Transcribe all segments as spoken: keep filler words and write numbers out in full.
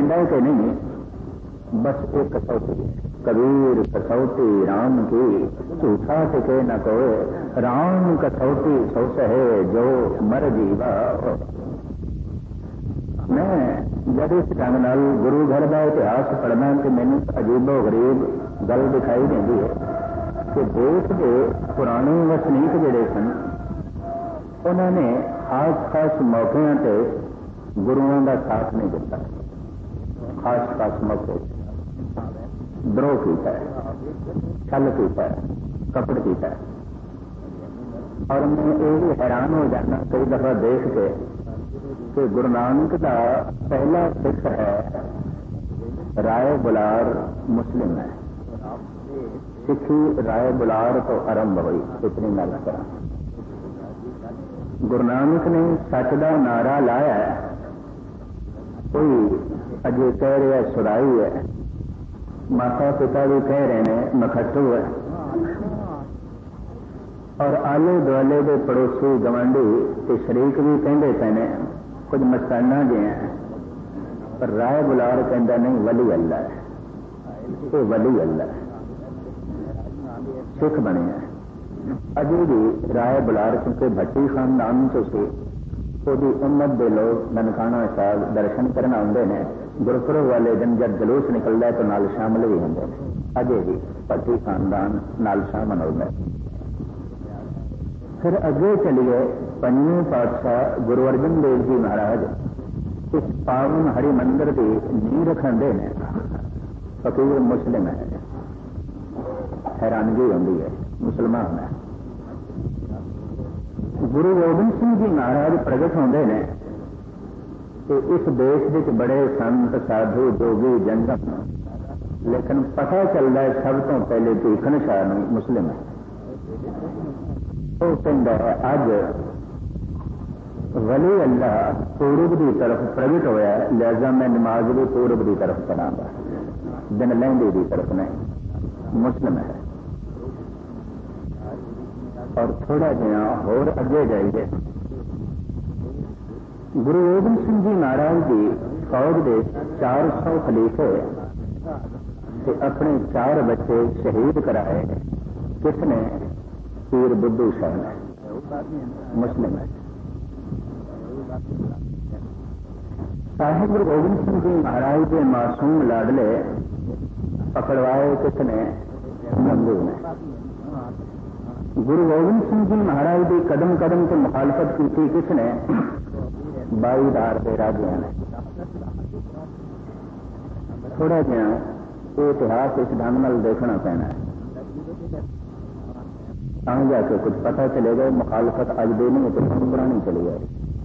बह के नहीं, बस एक कसौटी है। कबीर कसौटी राम की, झूठा टिके न कोए, राम कसौटी सो सहे जो मर जीवा। मैं जब इस ढंग नाल गुरु घर का इतिहास पढ़ना तो मैंने अजीबो गरीब गल दिखाई देती है कि देश के पुराने वसनीक जिहड़े सन उन्होंने खास खास मौकों पर गुरुओं का साथ नहीं दिता। खास खास मौके द्रोह किया है, छल किया है, कपट किया है। और मैं ये भी हैरान हो जाना कई दफा देख के कि गुरु नानक का पहला सिख है राय बुलार मुस्लिम है। सिखी राय बुलार तो आरंभ हुई, इतनी गल करा। गुरु नानक ने सच का नारा लाया है, कोई अजे कह रहा सुराई है, माता पिता भी कह रहे हैं मखट्टू है, और आले दुआले के पड़ोसी गवांढी के शरीक भी कहते पे ने कुछ मस्ताना जे हैं, पर राय बुलार कहता नहीं वली अल्लाह है, ये वली अल्लाह है, सिख बने हैं। अजे भी राय बुलार क्योंकि भट्टी खानदान चो से ਉਹਦੀ उम्मत के लोग ननकाना साहब दर्शन करना आते हैं। गुरपुरब वाले दिन जब जलूस निकलता है तो नाल शामिल भी होंगे। अजे भी भट्टी खानदान नाल शामिल होता है। फिर अगे चलिए पंजवें पातशाह गुरु अर्जन देव जी महाराज इस पावन हरि मंदिर की नींह रखते हैं। फकीर मुस्लिम है, हैरानगी होती है, मुसलमान है। गुरु गोबिंद सिंह जी महाराज प्रगट होते हैं कि इस देश के बड़े संत साधु जोगी जंगम, लेकिन पता चलता है सब तो पहले भीखन शाह मुस्लिम है। वो कहता है अज वली अल्लाह पूर्व की तरफ प्रगट होया, लिहाजा मैं नमाज भी पूर्व की तरफ करांगा, दिन लहंदी की तरफ नहीं। मुस्लिम है। और थोड़ा जहा होर अगे जाइए, गुरु गोबिंद सिंह जी महाराज की फौज के चार सौ खलीफे ते अपने चार बच्चे शहीद कराए। किसने? पीर बुद्धू शाह ने, मुस्लिम है। साहिब गुरु गोबिंद सिंह जी महाराज के मासूम लाडले पकड़वाए किसने? गंगू ने। गुरु गोबिंद सिंह जी महाराज की कदम कदम से मुखालफत की थी किसने? बाईदार के राजिया ने। थोड़ा जहा ये इतिहास इस ढंग नाल देखना पैना है, तां जाके कुछ पता चलेगा। मुखालफत अज दे नहीं तो पुरानी चली जाए।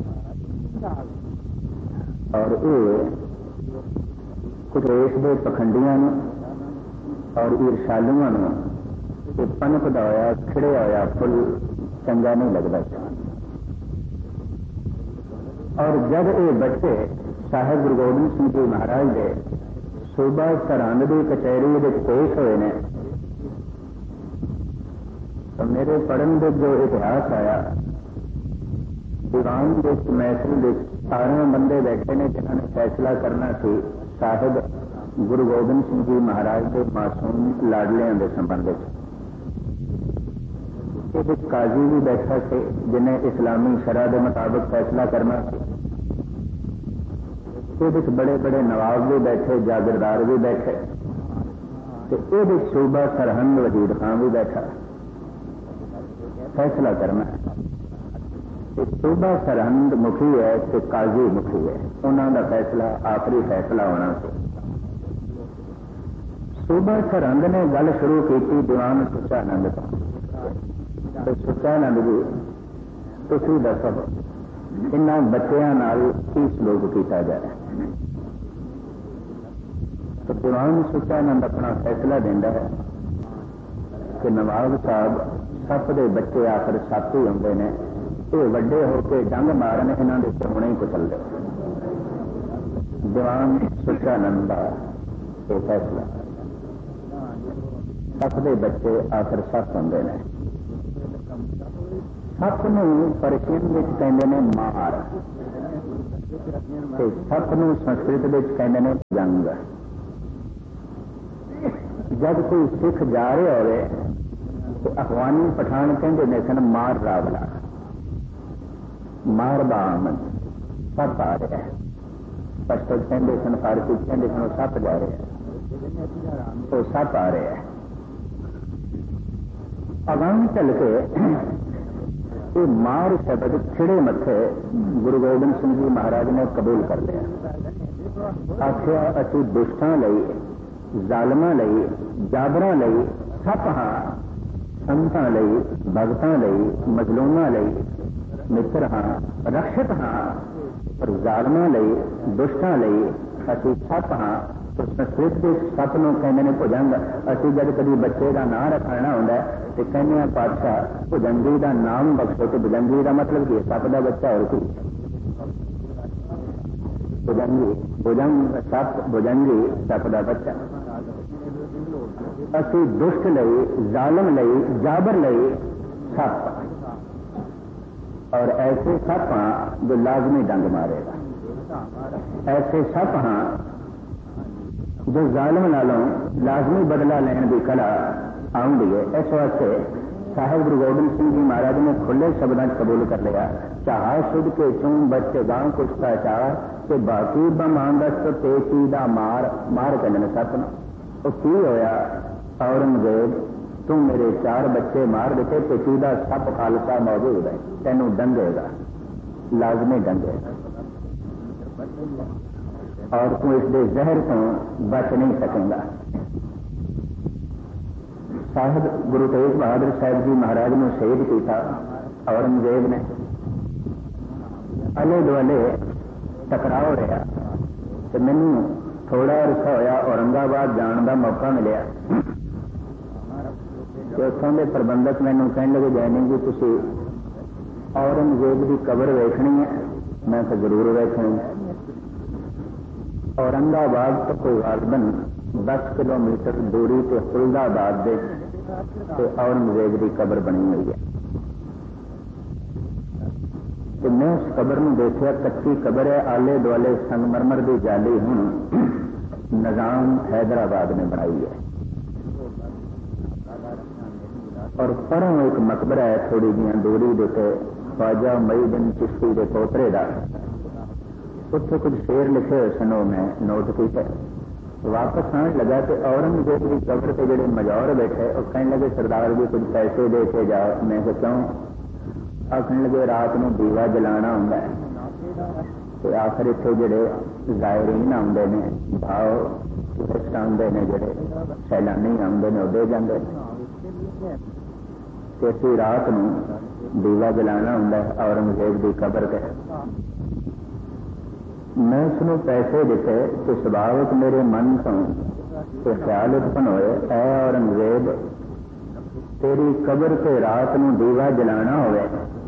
और ये कुछ देश के पखंडियों और ईर्षालुओं को पनपदा होया खिड़िया होया फुल चंगा नहीं लगता। और जब ये बच्चे साहिब गुरु गोबिंद सिंह जी महाराज के सूबा सरहंद की कचहरी पेश हुए ने, तो मेरे पढ़न के जो इतिहास आया, दीवान के महफिल के सारे बंदे बैठे ने जिन्होंने फैसला करना सी साहिब गुरु गोबिंद सिंह जी महाराज के मासूम लाडलियां के संबंध में। काजी भी बैठा से जिन्हें इस्लामी शरह के मुताबिक फैसला करना सी। बड़े बड़े नवाब भी बैठे, जागीरदार भी बैठे, तो ये सूबा सरहंद वजीर खान भी बैठा फैसला करना। सूबा सरहंद मुखी है तो काजी मुखी है, उन्होंने फैसला आखिरी फैसला होना सी। सूबा सरहंद ने गल शुरू की दीवान सुचानंद तो सुचानंद जी तुसी दसो इन्होंने बच्चों नाल की सलूक किया जाए। तो दीवान सुचानंद अपना फैसला देता है कि नवाब साहब सप के बच्चे आखिर सप ही होंगे ने, ये वड्डे होकर डंग मारन, इन्हों के चुने ही कुचल दे। दीवान सुचानंद का यह फैसला, सप के बच्चे आखिर सप होंगे ने। सप न परशियन में कहते हैं मार, ਤੇ ਸੱਪ ਨੂੰ ਸੰਸਕ੍ਰਿਤ ਵਿੱਚ ਕਹਿੰਦੇ ਨੇ ਜੰਗ। जब कोई सिख जा रहे होवे तो अफगानी पठान कहते ने सन मार रावला मार बामन सप आ रहा है। पश्तो कहते सन फारसी कहते सन सप जा रहे हैं तो सप आ रहे हैं। अगां चल के ये मार शब्द खिड़े मथे गुरु गोबिंद सिंह जी महाराज ने कबूल कर लिया। आखिया असी दुष्टां लई जालमां लई जाबरां लई सप हां संतां लई भगतां लई मजलूमां लई मित्र हां रक्षक हां पर जालमां लई दुष्टां लई असीं सप हां। तो संस्कृत के सप नूं कहंदे ने भुजंग। असीं जद कदी बच्चे का नाम रखाना हुंदा ते कहंदे आ पातशाह भुजंगी का नाम बख्शो। तो भुजंगी का मतलब की सप का बच्चा और कोई भुजंगी भुजंग सप भुजंगी सप का बच्चा। असी दुष्ट लई जालम लई जाबर लई सप और ऐसे सप हां जो लाजमी डंग मारेगा। ऐसे सप हां जो जालम नालों लाजमी बदला लेने की कला आउंदी है। इस वास्ते साहिब गुरु गोबिंद सिंह जी महाराज ने खुले शब्दों कबूल कर लिया। चाह शुद्ध के चूम बच्चे गांव कुछता चाह के बाकी बमांदस्त तेजी दा मार मार कहने सप न। तो की होया औरंगजेब तू मेरे चार बच्चे मार देते तो सीधा सप खालसा मौजूद है तेनू डंगेगा लाजमी डंगेगा और तू इसके जहर तो बच नहीं सकेगा। साहिब गुरु तेग बहादुर साहब जी महाराज ने शहीद किया औरंगजेब ने। आले दुआले टकराव रहा तो मैनू थोड़ा अरसा होया औरंगाबाद जाने का मौका मिलिया। उतों के प्रबंधक मैनू कहने लगे जैनिंग जी तुसी औरंगजेब की कबर वेखनी है। मैं तो जरूर वेखनी। औरंगाबाद तो कोई गालबन दस किलोमीटर दूरी से फुलदाबाद के औरंगजेब की कबर बनी हुई है। तो मैं उस कबर में देखा कच्ची कबर है आले दुआले संगमरमर की जाली हूं निजाम हैदराबाद ने बनाई है। और परों एक मकबरा है थोड़ी जी दूरी देते ख्वाजा मुईउद्दीन चिश्ती के पोतरे का। उत्थे कुछ शेर लिखे हुए सन मैं नोट किया। वापस आने लगा तो औरंगजेब की कबर से जोड़े मजौर बैठे और कहने लगे सरदार जी कुछ पैसे दे के जाओ। मैं क्यों आखने लगे रात में दीवा जलाना होंगे तो आखिर इतने जोड़े जायरीन आते ने भाव टूरिस्ट आते हैं जोड़े सैलानी आते हैं उडे जाते तो असी रात में दीवा जलाना होंगे औरंगजेब की कबर से। मैं उसनों पैसे दिते तो स्वाभाविक मेरे मन तो ख्याल उत्पन्न होए ऐ औरंगजेब तेरी कबर से रात में दीवा जलाना होवे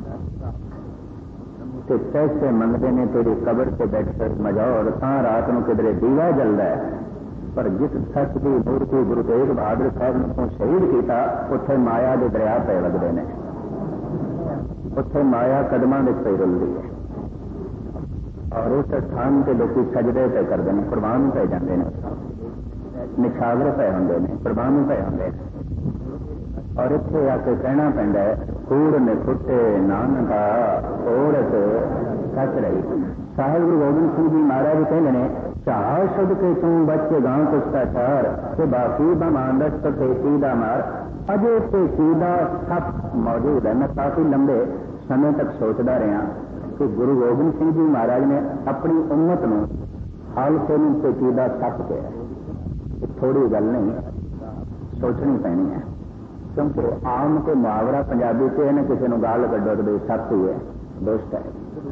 तो पैसे मंगते ने तेरी कबर से बैठ कर मजौर ता रात में किधरे दीवा जलता है। पर जिस सच की मूर्ति गुरु तेग बहादुर साहब ने शहीद किया उत्थे माया के दरिया पे लगते हैं। उत्थे माया कदमां विच पई रुलदी है और उस स्थान के लोग सजदे पे करते हैं कुर्बान पे जाते हैं निछावर पे होंगे ने कुर्बान पे होंगे। और इतने आके कहना पैंदा है कूड़ ने फुटे नानका औरत कच रही। साहिब गुरु गोबिंद सिंह जी महाराज कहते हैं चाह शुद्ध के तू बच्चे गांव कुछता चार के बाकी बमांदस तो तेजी दा मार। अजे तेजी दा सप मौजूद है। मैं काफी लंबे समय तक सोचता रहा कि गुरु गोबिंद सिंह जी महाराज ने अपनी उम्मत में हालसे में तेजी दा सप किया। थोड़ी गल नहीं सोचनी पैनी है क्योंकि आम को मुहावरा पंजाबी से है किसी ने गाल कड्डो तो सप ही है दोस्त है।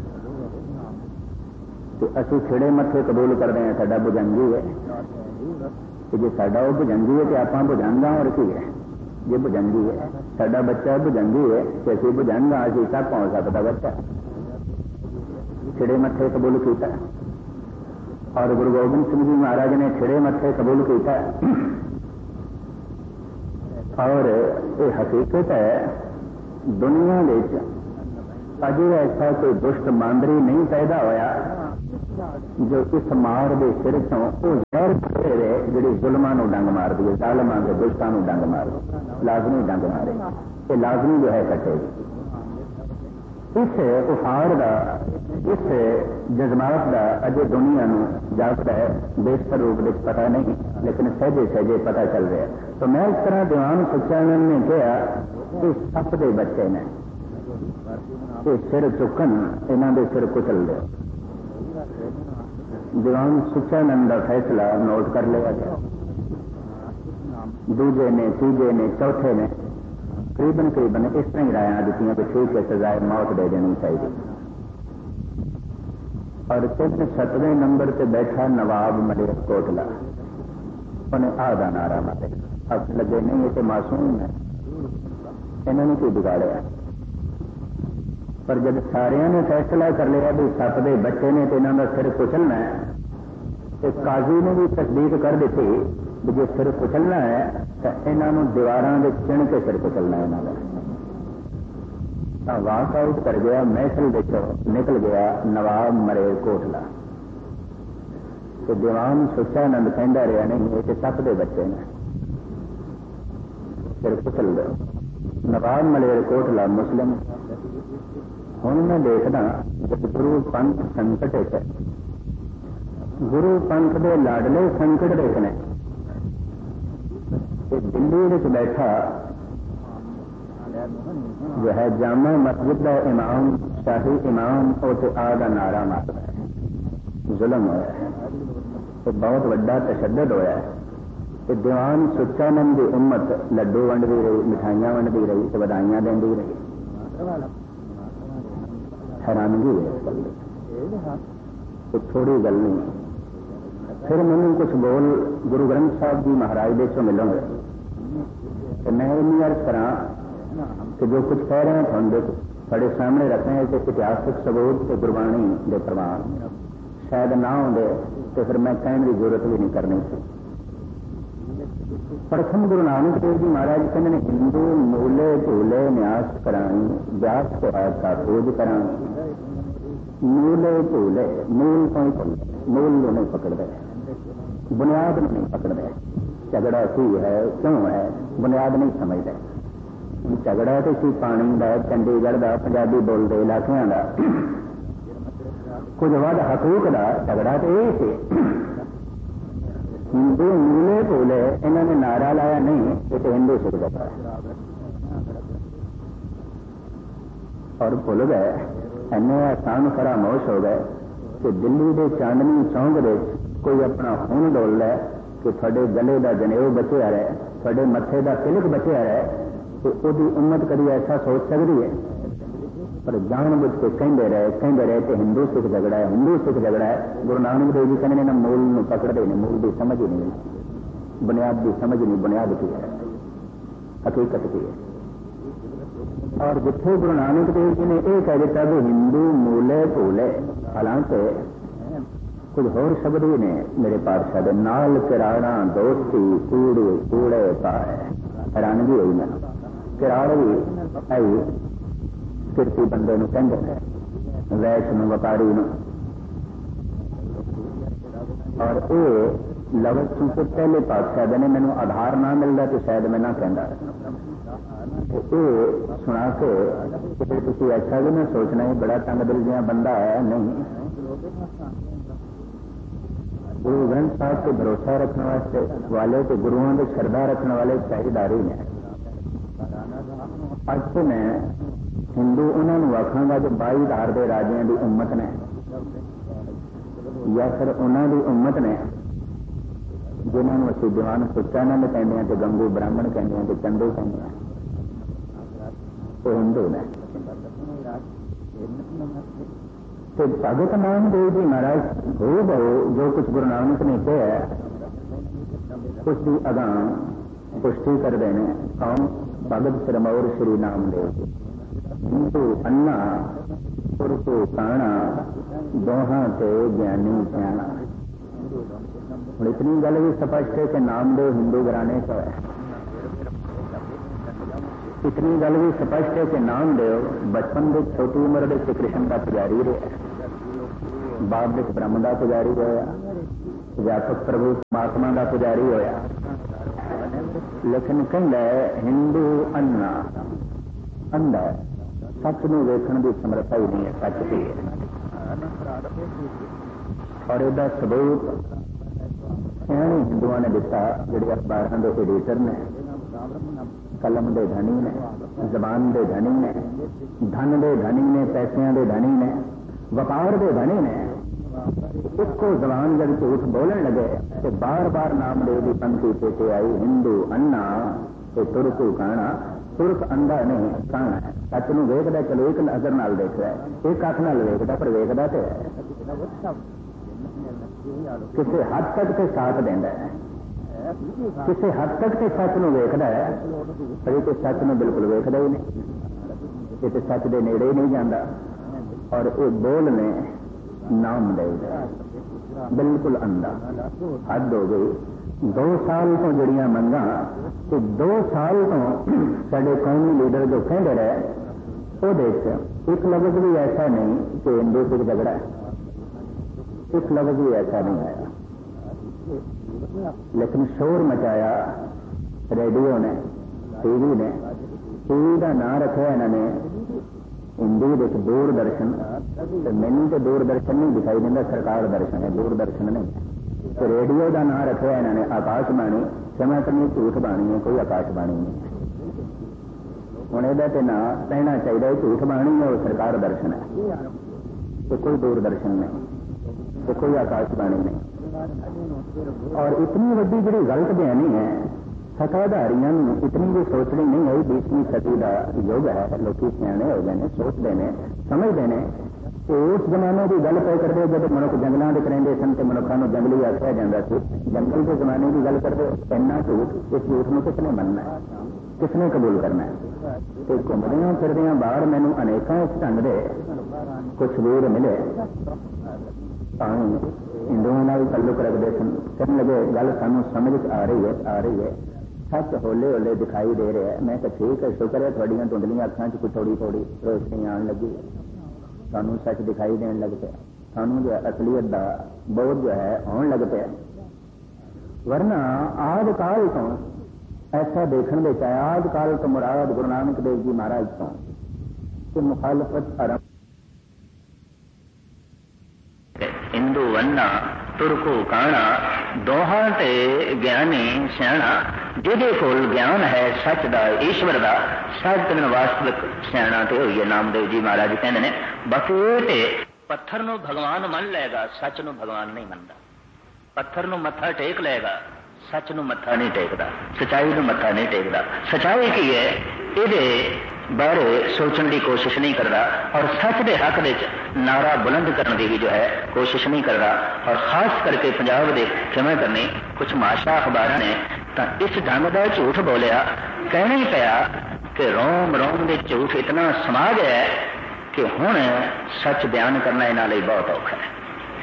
तो असं खिड़े मथे कबूल करते हैं साडा भुजंगी है कि जो साडा वो भुजंगी है तो आप भुजंगा और की है जे भुजंगी है साडा बच्चा भुजंगी है तो असं भुजंगा असी सप हो सकता बच्चा खिड़े मथे कबूल किया। और गुरु गोबिंद सिंह जी महाराज ने खिड़े मथे कबूल किया। और ये हकीकत है दुनिया में अजे ऐसा कोई दुष्ट मांदरी नहीं पैदा होया जो इस मार के सिर चों वो जहर कटे जी जुलमां नूं डंग मार दी, जालमां के दुष्टां नूं डंग मार लाजमी डंग मारे, ये लाजमी जो है कटेगी। इस उफार का, इस जज्बात का अजे दुनिया नूं जागता है बेहतर रूप में पता नहीं, लेकिन सहजे सहजे पता चल रहा है। तो मैं इस तरह दीवान सच्चानंद ने कहा कि सप के बच्चे ने ये सिर चुकन, इन्हों के सिर कुचल दो। दीवान सच्चानंद का फैसला नोट कर लिया गया। दूजे ने, तीजे ने, चौथे ने करीबन करीबन इस तरह ही राय दी कि ठीक है सजाए मौत दे देनी चाहिए। और तीन सतवें नंबर से बैठा नवाब मलेरकोटला, उन्हें आधा नारा मारे। अब लगे नहीं ये तो मासूम है, इन्होंने क्यों बिगाड़िया। पर जब सारिया ने फैसला कर लिया भी सप के बच्चे ने तो इन्हों का सिर कुचलना है, तो काजी ने भी तस्दीक कर दी भी जो सिर कुचलना है तो इन्हों दीवारों के चिण के सिर कुचलना है। इन्होंने वाकआउट कर गया, महफिल देखो निकल गया नवाब मलेरकोटला। तो दीवान सच्चानंद कहता रहा नहीं ये तो सप के बच्चे ने, सिर कुचल दो। नवाब मलेरकोटला मुस्लिम। हुण मैं देखना जब गुरु पंथ संकट है, गुरु पंथ के लाडले संकट देखने, दिल्ली में बैठा जो है जामा मस्जिद का इमाम, शाही इमाम, उसे आदा नारा मारता है। जुल्म होया है, तो बहुत बड़ा तशद्दद होया है। तो दीवान सच्चानंद की उम्मत लड्डू वंडती रही, मिठाइयां वंडती रही, तो बधाइयां देंदी रही। हैरानगी है, तो थोड़ी गल नहीं। फिर मैंने कुछ बोल गुरु ग्रंथ साहब जी महाराज दे चो मिलोगे, तो मैं इन्नी अर्ज करा कि जो कुछ कह रहे हैं थोड़े थोड़े सामने रखने हैं कि इतिहासिक सबूत तो गुरबाणी के प्रमाण शायद ना होंगे, तो फिर मैं कहने की जरूरत भी नहीं करनी थी। प्रथम गुरु नानक देव जी महाराज कहते हैं हिंदू मूले झूले न्यास करानी, व्यास को का खोज करानी। मूले झूले, मूल को ही मूल नहीं पकड़ते, बुनियाद नहीं पकड़ते। झगड़ा की है, क्यों है, बुनियाद नहीं समझते। झगड़ा तो सी पानी का, चंडीगढ़ का, पंजाबी बोलते इलाकों का, कुछ वध हकूक का झगड़ा तो यही से। हिंदू मूले भूले, इन्होंने नारा लाया नहीं ये तो हिंदू सिख जाता है और भूल गए। इन्ने आसान फरामोश हो गए कि दिल्ली के चांदनी चौंक दे कोई अपना खून डोल है कि थोड़े गले का जनेऊ बचिया रहे, थोड़े मथे का तिलक बचिया रहे, तो वही उम्मत कभी ऐसा सोच सकती है। पर जानबूझ के कहते रहे कहते रहे कि हिंदू सिख झगड़ा है, हिंदू सिख झगड़ा है। गुरु नानक देव जी कहने ना मूल में पकड़ते नहीं, मूल की समझ ही नहीं, बुनियाद की समझ नहीं, बुनियाद की है, हकीकत की है। और जिथे गुरु नानक देव जी ने यह कह दिता कि हिंदू मूले भूले, हालांकि कुछ होर शब्द भी ने मेरे पातशाह नाल किराड़ा दोस्ती कूड़े कूड़े पाए। हैरानगी हुई मैं, किराड़ भी आई किरती बंदे नूं कहंदे ने, वैश नूं, व्यापारी नूं। और ये लफ्ज चूंकि पहले पातशाह ने मैनू आधार ना मिलता तो शायद मैं ना कहता। ये सुना के तुम ऐसा भी ना सोचना ही बड़ा तंग दिल जिहा बंदा है, नहीं। गुरु ग्रंथ साहब से भरोसा रखने वास्ते वाले तो गुरुओं की श्रद्धा रखने वाले चाहिदारी ने। अज तो मैं हिंदू उन्होंने आखांगा जो बाई धार के राजियां की उम्मत ने, या फिर उन्होंने उम्मत ने जिन्होंने असं दीवान सच्चानंद कहते हैं, तो गंगू ब्राह्मण कहते हैं, तो चंदू कहते हैं, तो हिंदू ने। तो भगत नामदेव जी महाराज हो बहु जो कुछ गुरु नानक ने कहा उसकी अगां पुष्टि कर देने कौन? भगत सिरमौर श्री नामदेव जी। हिंदू अन्ना पुरखू काणा दोहां ते ज्ञानी सियाणा। इतनी गल भी स्पष्ट है कि नामदेव हिंदू घराने का है। इतनी गल भी स्पष्ट है कि नामदेव बचपन में छोटी उम्र के श्री कृष्ण का पुजारी रहे। बाद ਵਿੱਚ ब्रह्म का पुजारी होया, व्यापक प्रभु परमात्मा का पुजारी होया। लेकिन कहता है हिंदू अन्ना अंधा सच में वेखण की समर्था ही नहीं है, सच की है। और इसका सबूत सियाने हिंदुओं ने दिता, जिहड़े अखबारों के एडिटर ने, कलम के धनी ने, जबान के धनी ने, धन के धनी ने, पैसों के धनी ने, व्यापार के धनी ने। इसको जबान जब झूठ बोलन लगे तो बार बार नामदेव की पंक्ति पेटे आई, हिंदू अन्ना ते तुरकू काना। तुरक अंधा नहीं, काना है। सच नूं वेखदा, चलो एक नजर नाल देखदा है, एक अख नाल वेखदा, पर वेखदा ते है किसी हद तक ते साथ देंदा है, किसी हद तक ते सच नूं वेखदा है, पर ये सच नूं बिल्कुल वेखदा ही नहीं, ये तो सच दे नेड़े ही नहीं जाता। और ये बोल ने नामदेव बिल्कुल अंधा, हद हो गई। दो साल तो जड़ियां मंगा तो दो साल तो साडे कौमी लीडर जो कहते रहे, वो देख एक लफ्ज भी ऐसा नहीं कि हिंदू सिख झगड़ा है, एक लफ्ज भी ऐसा नहीं आया। लेकिन शोर मचाया रेडियो ने, टीवी ने। टीवी का नाम रखा इन्होंने हिंदी विच दूरदर्शन, मैनू तो दूरदर्शन नहीं दिखाई देता, सरकार दर्शन है, दूरदर्शन नहीं। तो रेडियो का नाम रखा इन्होंने आकाशवाणी। समय करनी झूठ बाणी है, कोई आकाशवाणी नहीं। हुण इहदा ते नाम कहना चाहिए झूठ बाणी है, वो सरकार दर्शन है, तो कोई दूरदर्शन नहीं, तो कोई आकाशवाणी नहीं। और इतनी वड्डी जिहड़ी गलत बयानी है, सत्ताधारियों इतनी भी सोचनी नहीं आई। बीसवीं सदी का युग है, लोग सियाने हो गए, सोचते हैं, समझते हैं। तो उस जमाने की गल पे करते जब मनुख जंगलों के करेंगे सन, तो मनुखों को जंगली आख्या जाता है। जंगल के जमाने की गल करते, इन्ना झूठ, इस झूठ में किसने मनना है, किसने कबूल करना है। तो घूमदिया फिरदिया बाहर मैनू अनेकों इस ढंग के कुछ वीर मिले, हिंदुओं का भी तल्लुक रखते सन। कहने लगे गल सानू समझ आ रही है, आ रही है, सच होले होले दिखाई दे रहा है। मैं कहा ठीक है, शुक्र है थोड़ियां धुंधलियां अखां च कुछ थोड़ी थोड़ी रोशनी आने लगी, सानू सच दिखाई देने लग पाया, सानू जो असलियत का बोध जो है आने लग पाया। वरना आद काल तो ऐसा देखने में आया, आद काल तो मुराद गुरु नानक देव जी महाराज तो कि मुखालफत आरंभ। हिंदू अन्ना तुरकू काना दोहां ते ज्ञानी सियाणा, जिहदे कोल ज्ञान है सच दा, ईश्वर दा, सच ते वास्तविक सियाणा ते होइए। नामदेव जी महाराज कहते हैं, बाकी ते पत्थर नूं भगवान मन लेगा, सच नूं भगवान नहीं मनदा। पत्थर नूं मत्था टेक लेगा, सच नूं मत्था नहीं टेकदा, सच्चाई नूं मत्था नहीं टेकदा। सच्चाई की है इहदे बारे सोचने की कोशिश नहीं करता, और सच के हक विच नारा बुलंद करने की भी जो है कोशिश नहीं करता। और खास करके पंजाब के क्षमा करनी कुछ माशा अखबार ने तो इस ढंग का झूठ बोलिया, कहना ही पाया कि रोम रोम के झूठ इतना समा गया है कि हुण सच बयान करना इन्हां लई बहुत औखा है।